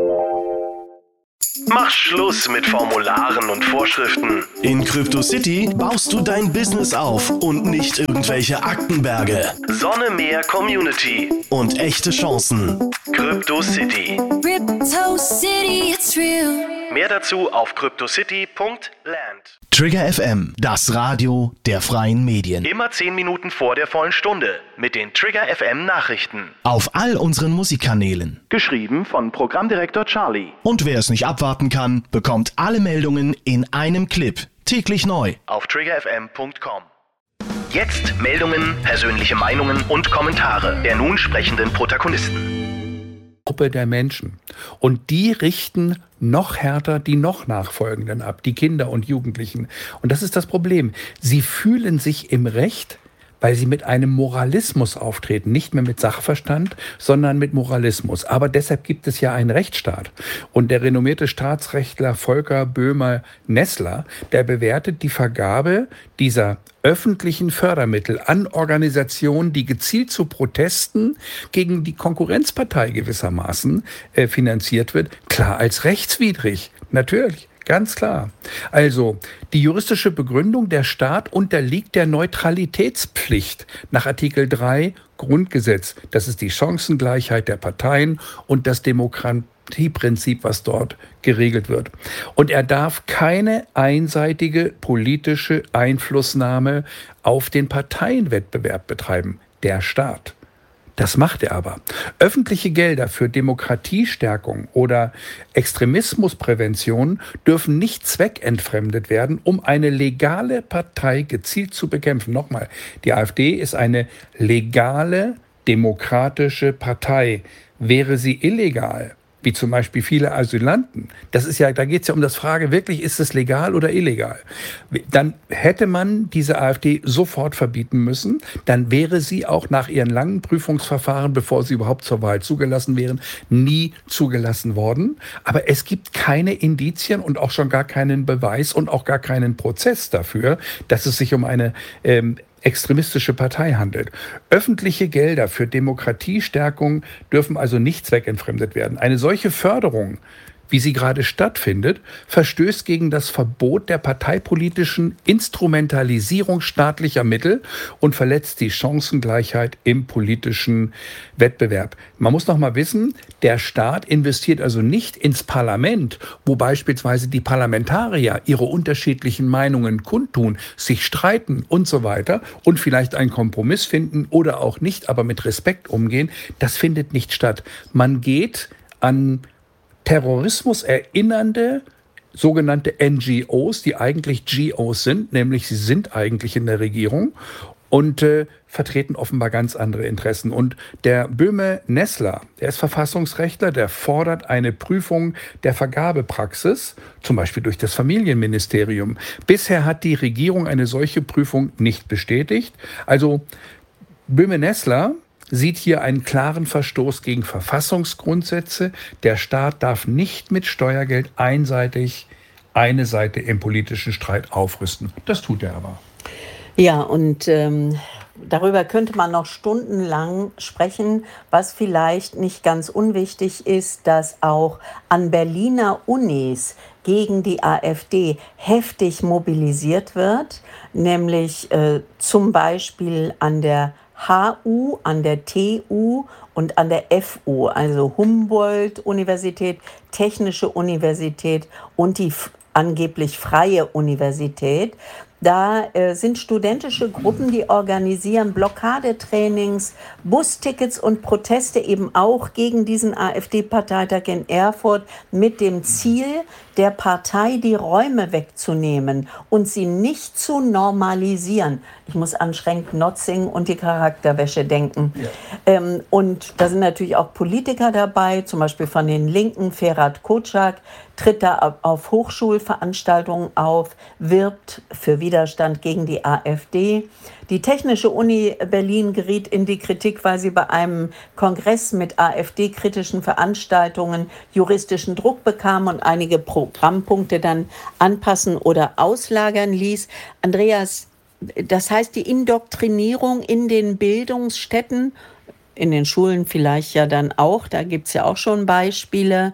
Mach Schluss mit Formularen und Vorschriften. In CryptoCity baust du dein Business auf und nicht irgendwelche Aktenberge. Sonne, Meer, Community. Und echte Chancen. CryptoCity. CryptoCity, it's real. Mehr dazu auf cryptocity.land. Trigger FM, das Radio der freien Medien. Immer 10 Minuten vor der vollen Stunde mit den Trigger FM Nachrichten. Auf all unseren Musikkanälen. Geschrieben von Programmdirektor Charlie. Und wer es nicht abwarten kann, bekommt alle Meldungen in einem Clip. Täglich neu. Auf triggerfm.com. Jetzt Meldungen, persönliche Meinungen und Kommentare der nun sprechenden Protagonisten. Gruppe der Menschen. Und die richten noch härter die noch Nachfolgenden ab, die Kinder und Jugendlichen. Und das ist das Problem. Sie fühlen sich im Recht, weil sie mit einem Moralismus auftreten. Nicht mehr mit Sachverstand, sondern mit Moralismus. Aber deshalb gibt es ja einen Rechtsstaat. Und der renommierte Staatsrechtler Volker Böhmer-Nessler, der bewertet die Vergabe dieser öffentlichen Fördermittel an Organisationen, die gezielt zu Protesten gegen die Konkurrenzpartei gewissermaßen finanziert wird, klar als rechtswidrig. Natürlich. Ganz klar. Also, die juristische Begründung: der Staat unterliegt der Neutralitätspflicht nach Artikel 3 Grundgesetz. Das ist die Chancengleichheit der Parteien und das Demokratieprinzip, was dort geregelt wird. Und er darf keine einseitige politische Einflussnahme auf den Parteienwettbewerb betreiben. Der Staat. Das macht er aber. Öffentliche Gelder für Demokratiestärkung oder Extremismusprävention dürfen nicht zweckentfremdet werden, um eine legale Partei gezielt zu bekämpfen. Nochmal, die AfD ist eine legale, demokratische Partei. Wäre sie illegal, wie zum Beispiel viele Asylanten, das ist ja, da geht es ja um das Frage, wirklich, ist es legal oder illegal? Dann hätte man diese AfD sofort verbieten müssen. Dann wäre sie auch nach ihren langen Prüfungsverfahren, bevor sie überhaupt zur Wahl zugelassen wären, nie zugelassen worden. Aber es gibt keine Indizien und auch schon gar keinen Beweis und auch gar keinen Prozess dafür, dass es sich um eine extremistische Partei handelt. Öffentliche Gelder für Demokratiestärkung dürfen also nicht zweckentfremdet werden. Eine solche Förderung, wie sie gerade stattfindet, verstößt gegen das Verbot der parteipolitischen Instrumentalisierung staatlicher Mittel und verletzt die Chancengleichheit im politischen Wettbewerb. Man muss noch mal wissen, der Staat investiert also nicht ins Parlament, wo beispielsweise die Parlamentarier ihre unterschiedlichen Meinungen kundtun, sich streiten und so weiter und vielleicht einen Kompromiss finden oder auch nicht, aber mit Respekt umgehen. Das findet nicht statt. Man geht an Terrorismus erinnernde sogenannte NGOs, die eigentlich GOs sind, nämlich sie sind eigentlich in der Regierung und vertreten offenbar ganz andere Interessen. Und der Böhmer-Nessler, der ist Verfassungsrechtler, der fordert eine Prüfung der Vergabepraxis, zum Beispiel durch das Familienministerium. Bisher hat die Regierung eine solche Prüfung nicht bestätigt. Also Böhmer-Nessler sieht hier einen klaren Verstoß gegen Verfassungsgrundsätze. Der Staat darf nicht mit Steuergeld einseitig eine Seite im politischen Streit aufrüsten. Das tut er aber. Ja, und darüber könnte man noch stundenlang sprechen. Was vielleicht nicht ganz unwichtig ist, dass auch an Berliner Unis gegen die AfD heftig mobilisiert wird, nämlich zum Beispiel an der HU, an der TU und an der FU, also Humboldt-Universität, Technische Universität und die angeblich Freie Universität. Da sind studentische Gruppen, die organisieren Blockadetrainings, Bustickets und Proteste eben auch gegen diesen AfD-Parteitag in Erfurt mit dem Ziel, der Partei die Räume wegzunehmen und sie nicht zu normalisieren. Ich muss an Schrenk-Notzing und die Charakterwäsche denken. Ja. Und da sind natürlich auch Politiker dabei, zum Beispiel von den Linken, Ferhat Kocak, tritt da auf Hochschulveranstaltungen auf, wirbt für Widerstand gegen die AfD. Die Technische Uni Berlin geriet in die Kritik, weil sie bei einem Kongress mit AfD-kritischen Veranstaltungen juristischen Druck bekam und einige Programmpunkte dann anpassen oder auslagern ließ. Andreas, das heißt, die Indoktrinierung in den Bildungsstätten, in den Schulen vielleicht ja dann auch, da gibt es ja auch schon Beispiele,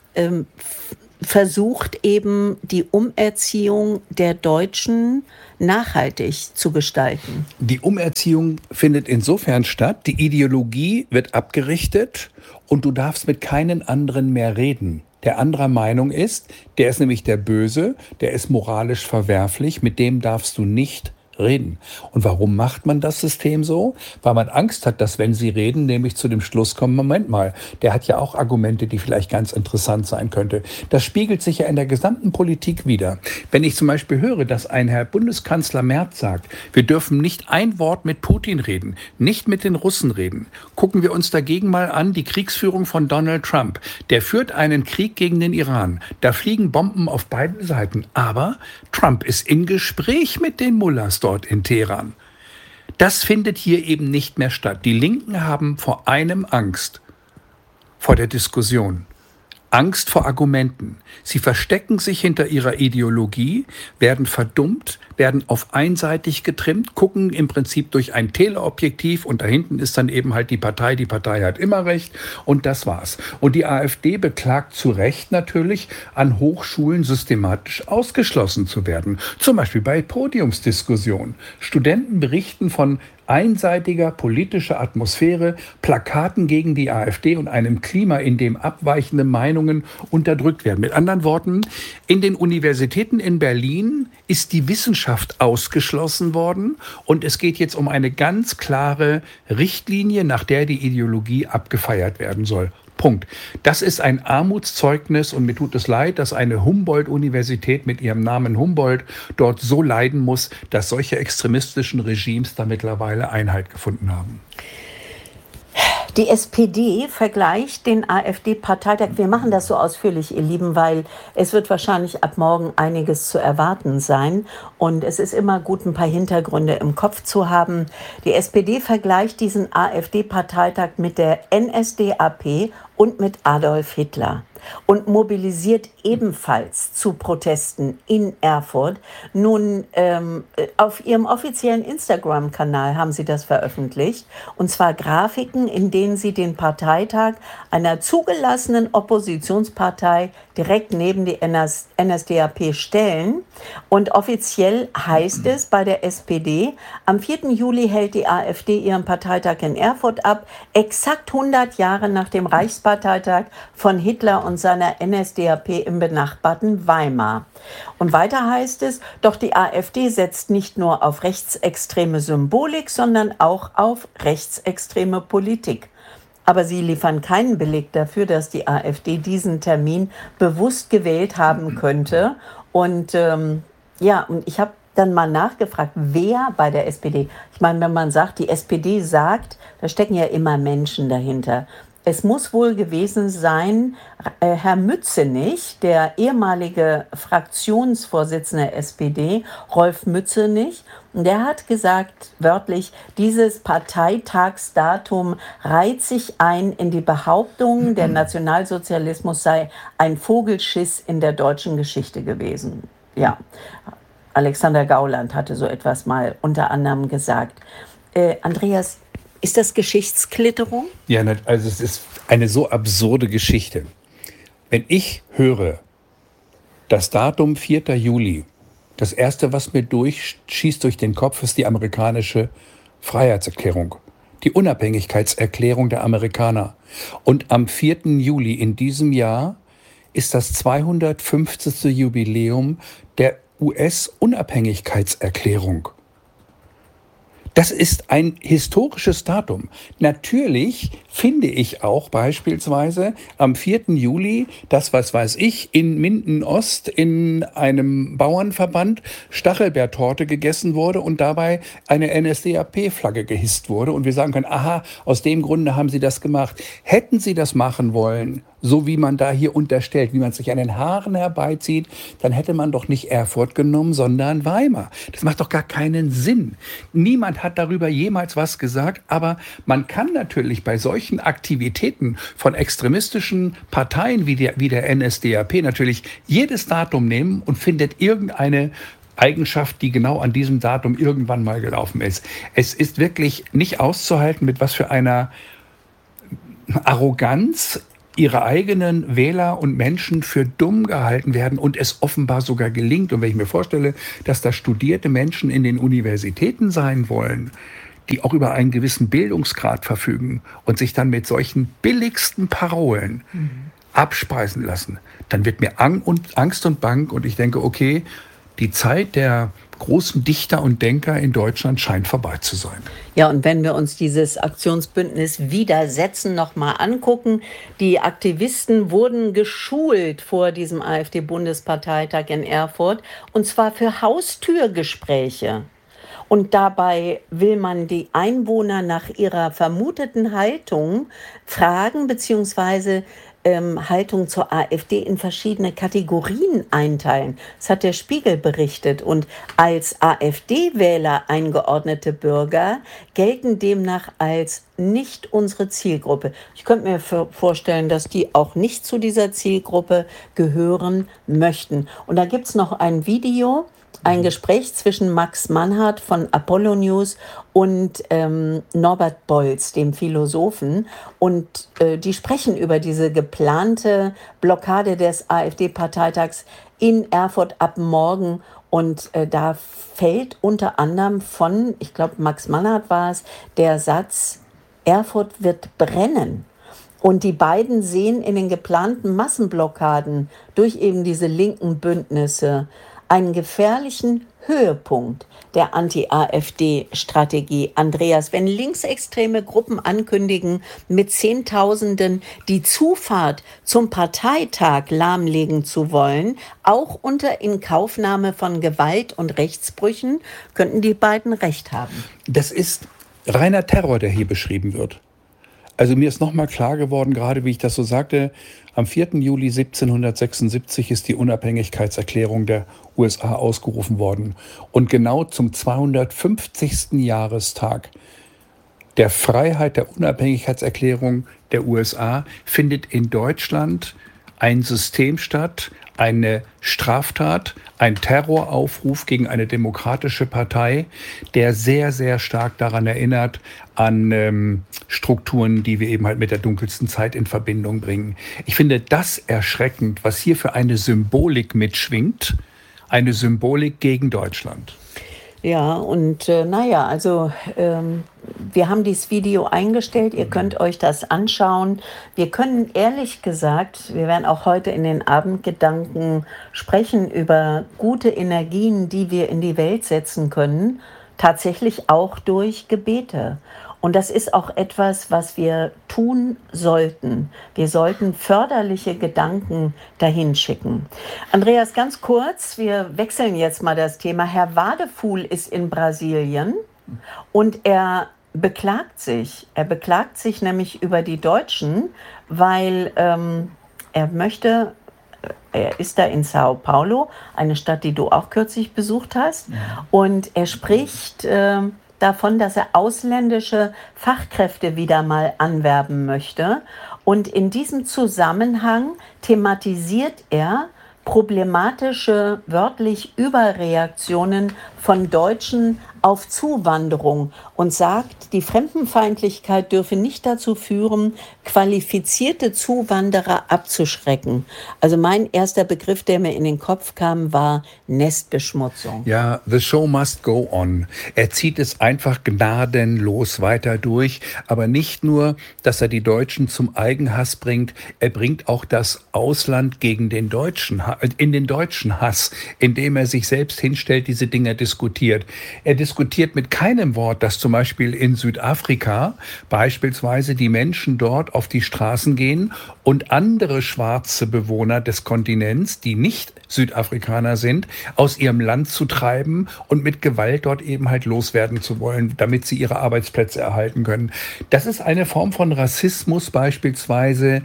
versucht eben die Umerziehung der Deutschen nachhaltig zu gestalten. Die Umerziehung findet insofern statt, die Ideologie wird abgerichtet und du darfst mit keinen anderen mehr reden. Der anderer Meinung ist, der ist nämlich der Böse, der ist moralisch verwerflich, mit dem darfst du nicht reden. Und warum macht man das System so? Weil man Angst hat, dass wenn sie reden, nämlich zu dem Schluss kommen, Moment mal, der hat ja auch Argumente, die vielleicht ganz interessant sein könnte. Das spiegelt sich ja in der gesamten Politik wider. Wenn ich zum Beispiel höre, dass ein Herr Bundeskanzler Merz sagt, wir dürfen nicht ein Wort mit Putin reden, nicht mit den Russen reden. Gucken wir uns dagegen mal an die Kriegsführung von Donald Trump. Der führt einen Krieg gegen den Iran. Da fliegen Bomben auf beiden Seiten. Aber Trump ist in Gespräch mit den Mullahs dort in Teheran. Das findet hier eben nicht mehr statt. Die Linken haben vor einem Angst, vor der Diskussion, Angst vor Argumenten. Sie verstecken sich hinter ihrer Ideologie, werden verdummt, werden auf einseitig getrimmt, gucken im Prinzip durch ein Teleobjektiv und da hinten ist dann eben halt die Partei hat immer recht und das war's. Und die AfD beklagt zu Recht natürlich, an Hochschulen systematisch ausgeschlossen zu werden. Zum Beispiel bei Podiumsdiskussionen. Studenten berichten von einseitiger politischer Atmosphäre, Plakaten gegen die AfD und einem Klima, in dem abweichende Meinungen unterdrückt werden. Mit anderen Worten, in den Universitäten in Berlin ist die Wissenschaft ausgeschlossen worden und es geht jetzt um eine ganz klare Richtlinie, nach der die Ideologie abgefeiert werden soll. Punkt. Das ist ein Armutszeugnis und mir tut es leid, dass eine Humboldt-Universität mit ihrem Namen Humboldt dort so leiden muss, dass solche extremistischen Regimes da mittlerweile Einhalt gefunden haben. Die SPD vergleicht den AfD-Parteitag. Wir machen das so ausführlich, ihr Lieben, weil es wird wahrscheinlich ab morgen einiges zu erwarten sein. Und es ist immer gut, ein paar Hintergründe im Kopf zu haben. Die SPD vergleicht diesen AfD-Parteitag mit der NSDAP und mit Adolf Hitler und mobilisiert ebenfalls zu Protesten in Erfurt. Nun, auf ihrem offiziellen Instagram-Kanal haben sie das veröffentlicht, und zwar Grafiken, in denen sie den Parteitag einer zugelassenen Oppositionspartei direkt neben die NSDAP stellen. Und offiziell heißt es bei der SPD, am 4. Juli hält die AfD ihren Parteitag in Erfurt ab, exakt 100 Jahre nach dem Reichsparteitag von Hitler und seiner NSDAP im benachbarten Weimar. Und weiter heißt es, doch die AfD setzt nicht nur auf rechtsextreme Symbolik, sondern auch auf rechtsextreme Politik. Aber sie liefern keinen Beleg dafür, dass die AfD diesen Termin bewusst gewählt haben könnte. Und und ich habe dann mal nachgefragt, wer bei der SPD, ich meine, wenn man sagt, die SPD sagt, da stecken ja immer Menschen dahinter. Es muss wohl gewesen sein, Herr Mützenich, der ehemalige Fraktionsvorsitzende der SPD, Rolf Mützenich, und der hat gesagt, wörtlich, dieses Parteitagsdatum reiht sich ein in die Behauptung, der Nationalsozialismus sei ein Vogelschiss in der deutschen Geschichte gewesen. Ja, Alexander Gauland hatte so etwas mal unter anderem gesagt. Andreas, ist das Geschichtsklitterung? Ja, also es ist eine so absurde Geschichte. Wenn ich höre, das Datum 4. Juli, das Erste, was mir durchschießt durch den Kopf, ist die amerikanische Freiheitserklärung, die Unabhängigkeitserklärung der Amerikaner. Und am 4. Juli in diesem Jahr ist das 250. Jubiläum der US-Unabhängigkeitserklärung. Das ist ein historisches Datum. Natürlich finde ich auch beispielsweise am 4. Juli, dass, was weiß ich, in Minden-Ost in einem Bauernverband Stachelbeertorte gegessen wurde und dabei eine NSDAP-Flagge gehisst wurde. Und wir sagen können, aha, aus dem Grunde haben sie das gemacht. Hätten sie das machen wollen, so wie man da hier unterstellt, wie man sich an den Haaren herbeizieht, dann hätte man doch nicht Erfurt genommen, sondern Weimar. Das macht doch gar keinen Sinn. Niemand hat darüber jemals was gesagt, aber man kann natürlich bei solchen Aktivitäten von extremistischen Parteien wie der NSDAP natürlich jedes Datum nehmen und findet irgendeine Eigenschaft, die genau an diesem Datum irgendwann mal gelaufen ist. Es ist wirklich nicht auszuhalten, mit was für einer Arroganz ihre eigenen Wähler und Menschen für dumm gehalten werden und es offenbar sogar gelingt. Und wenn ich mir vorstelle, dass da studierte Menschen in den Universitäten sein wollen, die auch über einen gewissen Bildungsgrad verfügen und sich dann mit solchen billigsten Parolen abspeisen lassen, dann wird mir Angst und Bang und ich denke, okay, die Zeit der großen Dichter und Denker in Deutschland scheint vorbei zu sein. Ja, und wenn wir uns dieses Aktionsbündnis Widersetzen nochmal angucken, die Aktivisten wurden geschult vor diesem AfD-Bundesparteitag in Erfurt, und zwar für Haustürgespräche. Und dabei will man die Einwohner nach ihrer vermuteten Haltung fragen, beziehungsweise Haltung zur AfD in verschiedene Kategorien einteilen. Das hat der Spiegel berichtet. Und als AfD-Wähler eingeordnete Bürger gelten demnach als nicht unsere Zielgruppe. Ich könnte mir vorstellen, dass die auch nicht zu dieser Zielgruppe gehören möchten. Und da gibt es noch ein Video, ein Gespräch zwischen Max Mannhardt von Apollo News und Norbert Bolz, dem Philosophen. Und die sprechen über diese geplante Blockade des AfD-Parteitags in Erfurt ab morgen. Und da fällt unter anderem von, ich glaube Max Mannhardt war es, der Satz, Erfurt wird brennen. Und die beiden sehen in den geplanten Massenblockaden durch eben diese linken Bündnisse einen gefährlichen Höhepunkt der Anti-AfD-Strategie. Andreas, wenn linksextreme Gruppen ankündigen, mit Zehntausenden die Zufahrt zum Parteitag lahmlegen zu wollen, auch unter Inkaufnahme von Gewalt und Rechtsbrüchen, könnten die beiden recht haben. Das ist reiner Terror, der hier beschrieben wird. Also mir ist nochmal klar geworden, gerade wie ich das so sagte, am 4. Juli 1776 ist die Unabhängigkeitserklärung der USA ausgerufen worden. Und genau zum 250. Jahrestag der Freiheit der Unabhängigkeitserklärung der USA findet in Deutschland ein System statt, eine Straftat, ein Terroraufruf gegen eine demokratische Partei, der sehr, sehr stark daran erinnert, an Strukturen, die wir eben halt mit der dunkelsten Zeit in Verbindung bringen. Ich finde das erschreckend, was hier für eine Symbolik mitschwingt, eine Symbolik gegen Deutschland. Ja, und wir haben dieses Video eingestellt, ihr könnt euch das anschauen. Wir können ehrlich gesagt, wir werden auch heute in den Abendgedanken sprechen über gute Energien, die wir in die Welt setzen können, tatsächlich auch durch Gebete. Und das ist auch etwas, was wir tun sollten. Wir sollten förderliche Gedanken dahin schicken. Andreas, ganz kurz, wir wechseln jetzt mal das Thema. Herr Wadefuhl ist in Brasilien und er beklagt sich. Er beklagt sich nämlich über die Deutschen, weil er ist da in Sao Paulo, eine Stadt, die du auch kürzlich besucht hast. Und er spricht davon, dass er ausländische Fachkräfte wieder mal anwerben möchte. Und in diesem Zusammenhang thematisiert er problematische, wörtlich Überreaktionen von Deutschen auf Zuwanderung und sagt, die Fremdenfeindlichkeit dürfe nicht dazu führen, qualifizierte Zuwanderer abzuschrecken. Also mein erster Begriff, der mir in den Kopf kam, war Nestbeschmutzung. Ja, the show must go on. Er zieht es einfach gnadenlos weiter durch, aber nicht nur, dass er die Deutschen zum Eigenhass bringt, er bringt auch das Ausland gegen den Deutschen, in den deutschen Hass, indem er sich selbst hinstellt, diese Dinge diskutiert. Er diskutiert mit keinem Wort, dass zum Beispiel in Südafrika beispielsweise die Menschen dort auf die Straßen gehen und andere schwarze Bewohner des Kontinents, die nicht Südafrikaner sind, aus ihrem Land zu treiben und mit Gewalt dort eben halt loswerden zu wollen, damit sie ihre Arbeitsplätze erhalten können. Das ist eine Form von Rassismus beispielsweise,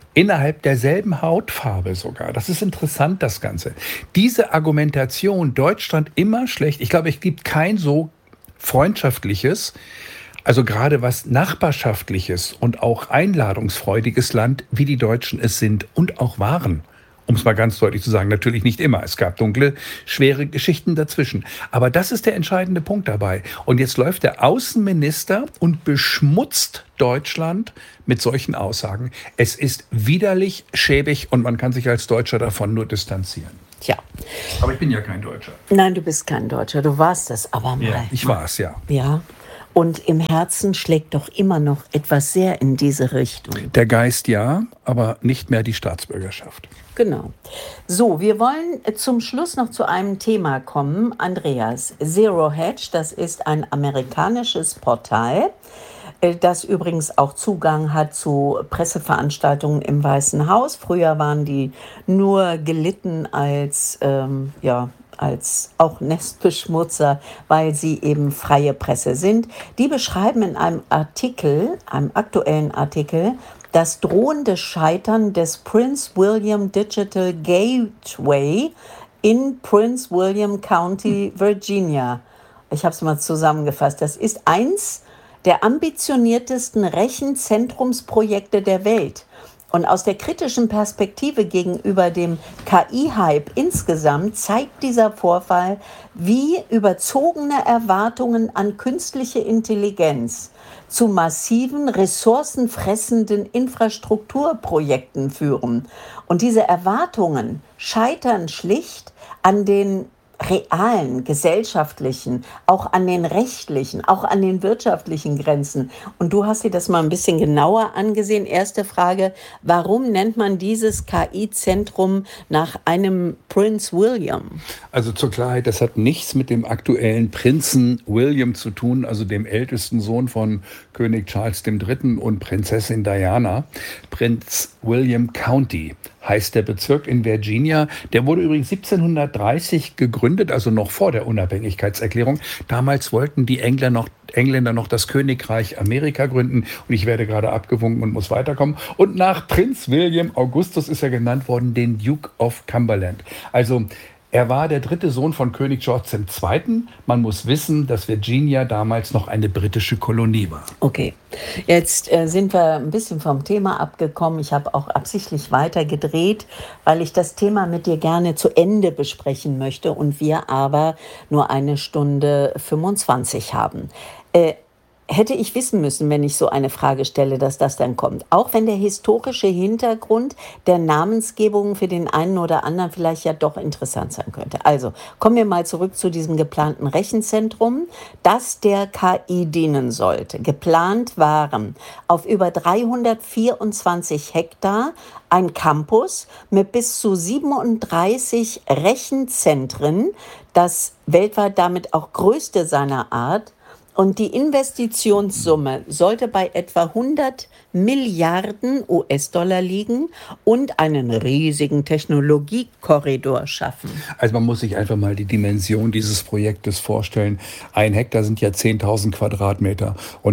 Innerhalb derselben Hautfarbe sogar. Das ist interessant, das Ganze. Diese Argumentation, Deutschland immer schlecht, ich glaube, es gibt kein so freundschaftliches, also gerade was nachbarschaftliches und auch einladungsfreudiges Land, wie die Deutschen es sind und auch waren. Um es mal ganz deutlich zu sagen, natürlich nicht immer. Es gab dunkle, schwere Geschichten dazwischen. Aber das ist der entscheidende Punkt dabei. Und jetzt läuft der Außenminister und beschmutzt Deutschland mit solchen Aussagen. Es ist widerlich, schäbig und man kann sich als Deutscher davon nur distanzieren. Tja. Aber ich bin ja kein Deutscher. Nein, du bist kein Deutscher. Du warst es aber mal. Ja, ich war es, ja. Ja. Und im Herzen schlägt doch immer noch etwas sehr in diese Richtung. Der Geist ja, aber nicht mehr die Staatsbürgerschaft. Genau. So, wir wollen zum Schluss noch zu einem Thema kommen. Andreas, Zero Hedge, das ist ein amerikanisches Portal, das übrigens auch Zugang hat zu Presseveranstaltungen im Weißen Haus. Früher waren die nur gelitten als auch Nestbeschmutzer, weil sie eben freie Presse sind. Die beschreiben in einem aktuellen Artikel, das drohende Scheitern des Prince William Digital Gateway in Prince William County, Virginia. Ich habe es mal zusammengefasst. Das ist eins der ambitioniertesten Rechenzentrumsprojekte der Welt. Und aus der kritischen Perspektive gegenüber dem KI-Hype insgesamt zeigt dieser Vorfall, wie überzogene Erwartungen an künstliche Intelligenz zu massiven, ressourcenfressenden Infrastrukturprojekten führen. Und diese Erwartungen scheitern schlicht an den realen, gesellschaftlichen, auch an den rechtlichen, auch an den wirtschaftlichen Grenzen. Und du hast dir das mal ein bisschen genauer angesehen. Erste Frage, warum nennt man dieses KI-Zentrum nach einem Prince William? Also zur Klarheit, das hat nichts mit dem aktuellen Prinzen William zu tun, also dem ältesten Sohn von König Charles III. Und Prinzessin Diana. Prince William County heißt der Bezirk in Virginia. Der wurde übrigens 1730 gegründet, also noch vor der Unabhängigkeitserklärung. Damals wollten die Engländer noch das Königreich Amerika gründen. Und ich werde gerade abgewunken und muss weiterkommen. Und nach Prinz William Augustus ist er genannt worden, den Duke of Cumberland. Also er war der dritte Sohn von König George II. Man muss wissen, dass Virginia damals noch eine britische Kolonie war. Okay, jetzt sind wir ein bisschen vom Thema abgekommen. Ich habe auch absichtlich weiter gedreht, weil ich das Thema mit dir gerne zu Ende besprechen möchte und wir aber nur 1 Stunde 25 haben. Hätte ich wissen müssen, wenn ich so eine Frage stelle, dass das dann kommt. Auch wenn der historische Hintergrund der Namensgebung für den einen oder anderen vielleicht ja doch interessant sein könnte. Also kommen wir mal zurück zu diesem geplanten Rechenzentrum, das der KI dienen sollte. Geplant waren auf über 324 Hektar ein Campus mit bis zu 37 Rechenzentren, das weltweit damit auch größte seiner Art. Und die Investitionssumme sollte bei etwa 100 Milliarden US-Dollar liegen und einen riesigen Technologiekorridor schaffen. Also man muss sich einfach mal die Dimension dieses Projektes vorstellen. 1 Hektar sind ja 10.000 Quadratmeter und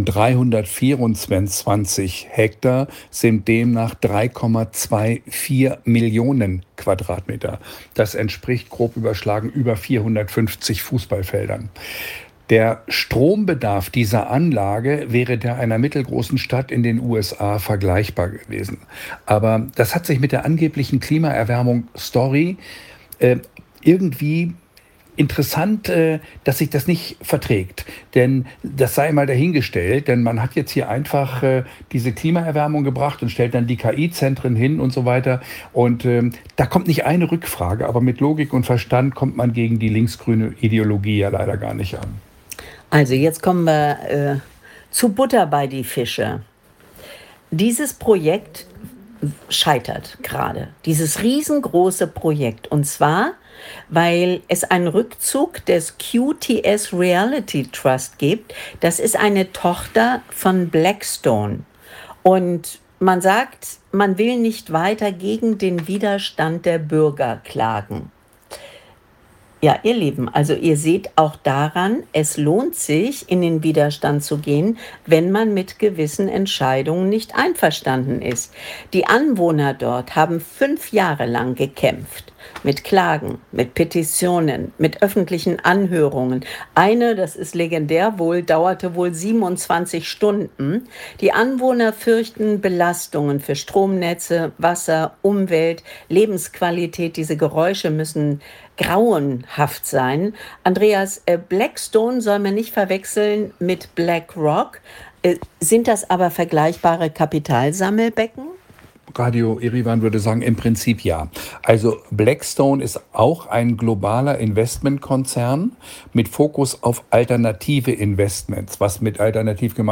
324 Hektar sind demnach 3,24 Millionen Quadratmeter. Das entspricht grob überschlagen über 450 Fußballfeldern. Der Strombedarf dieser Anlage wäre der einer mittelgroßen Stadt in den USA vergleichbar gewesen. Aber das hat sich mit der angeblichen Klimaerwärmung-Story irgendwie interessant, dass sich das nicht verträgt. Denn das sei mal dahingestellt, denn man hat jetzt hier einfach diese Klimaerwärmung gebracht und stellt dann die KI-Zentren hin und so weiter. Und da kommt nicht eine Rückfrage, aber mit Logik und Verstand kommt man gegen die linksgrüne Ideologie ja leider gar nicht an. Also jetzt kommen wir zu Butter bei die Fische. Dieses Projekt scheitert gerade, dieses riesengroße Projekt. Und zwar, weil es einen Rückzug des QTS Reality Trust gibt. Das ist eine Tochter von Blackstone. Und man sagt, man will nicht weiter gegen den Widerstand der Bürger klagen. Ja, ihr Lieben, also ihr seht auch daran, es lohnt sich, in den Widerstand zu gehen, wenn man mit gewissen Entscheidungen nicht einverstanden ist. Die Anwohner dort haben 5 Jahre lang gekämpft. Mit Klagen, mit Petitionen, mit öffentlichen Anhörungen. Eine, das ist legendär wohl, dauerte wohl 27 Stunden. Die Anwohner fürchten Belastungen für Stromnetze, Wasser, Umwelt, Lebensqualität. Diese Geräusche müssen grauenhaft sein. Andreas, Blackstone soll man nicht verwechseln mit BlackRock. Sind das aber vergleichbare Kapitalsammelbecken? Radio Erivan würde sagen, im Prinzip ja. Also Blackstone ist auch ein globaler Investmentkonzern mit Fokus auf alternative Investments. Was mit alternativ gemeint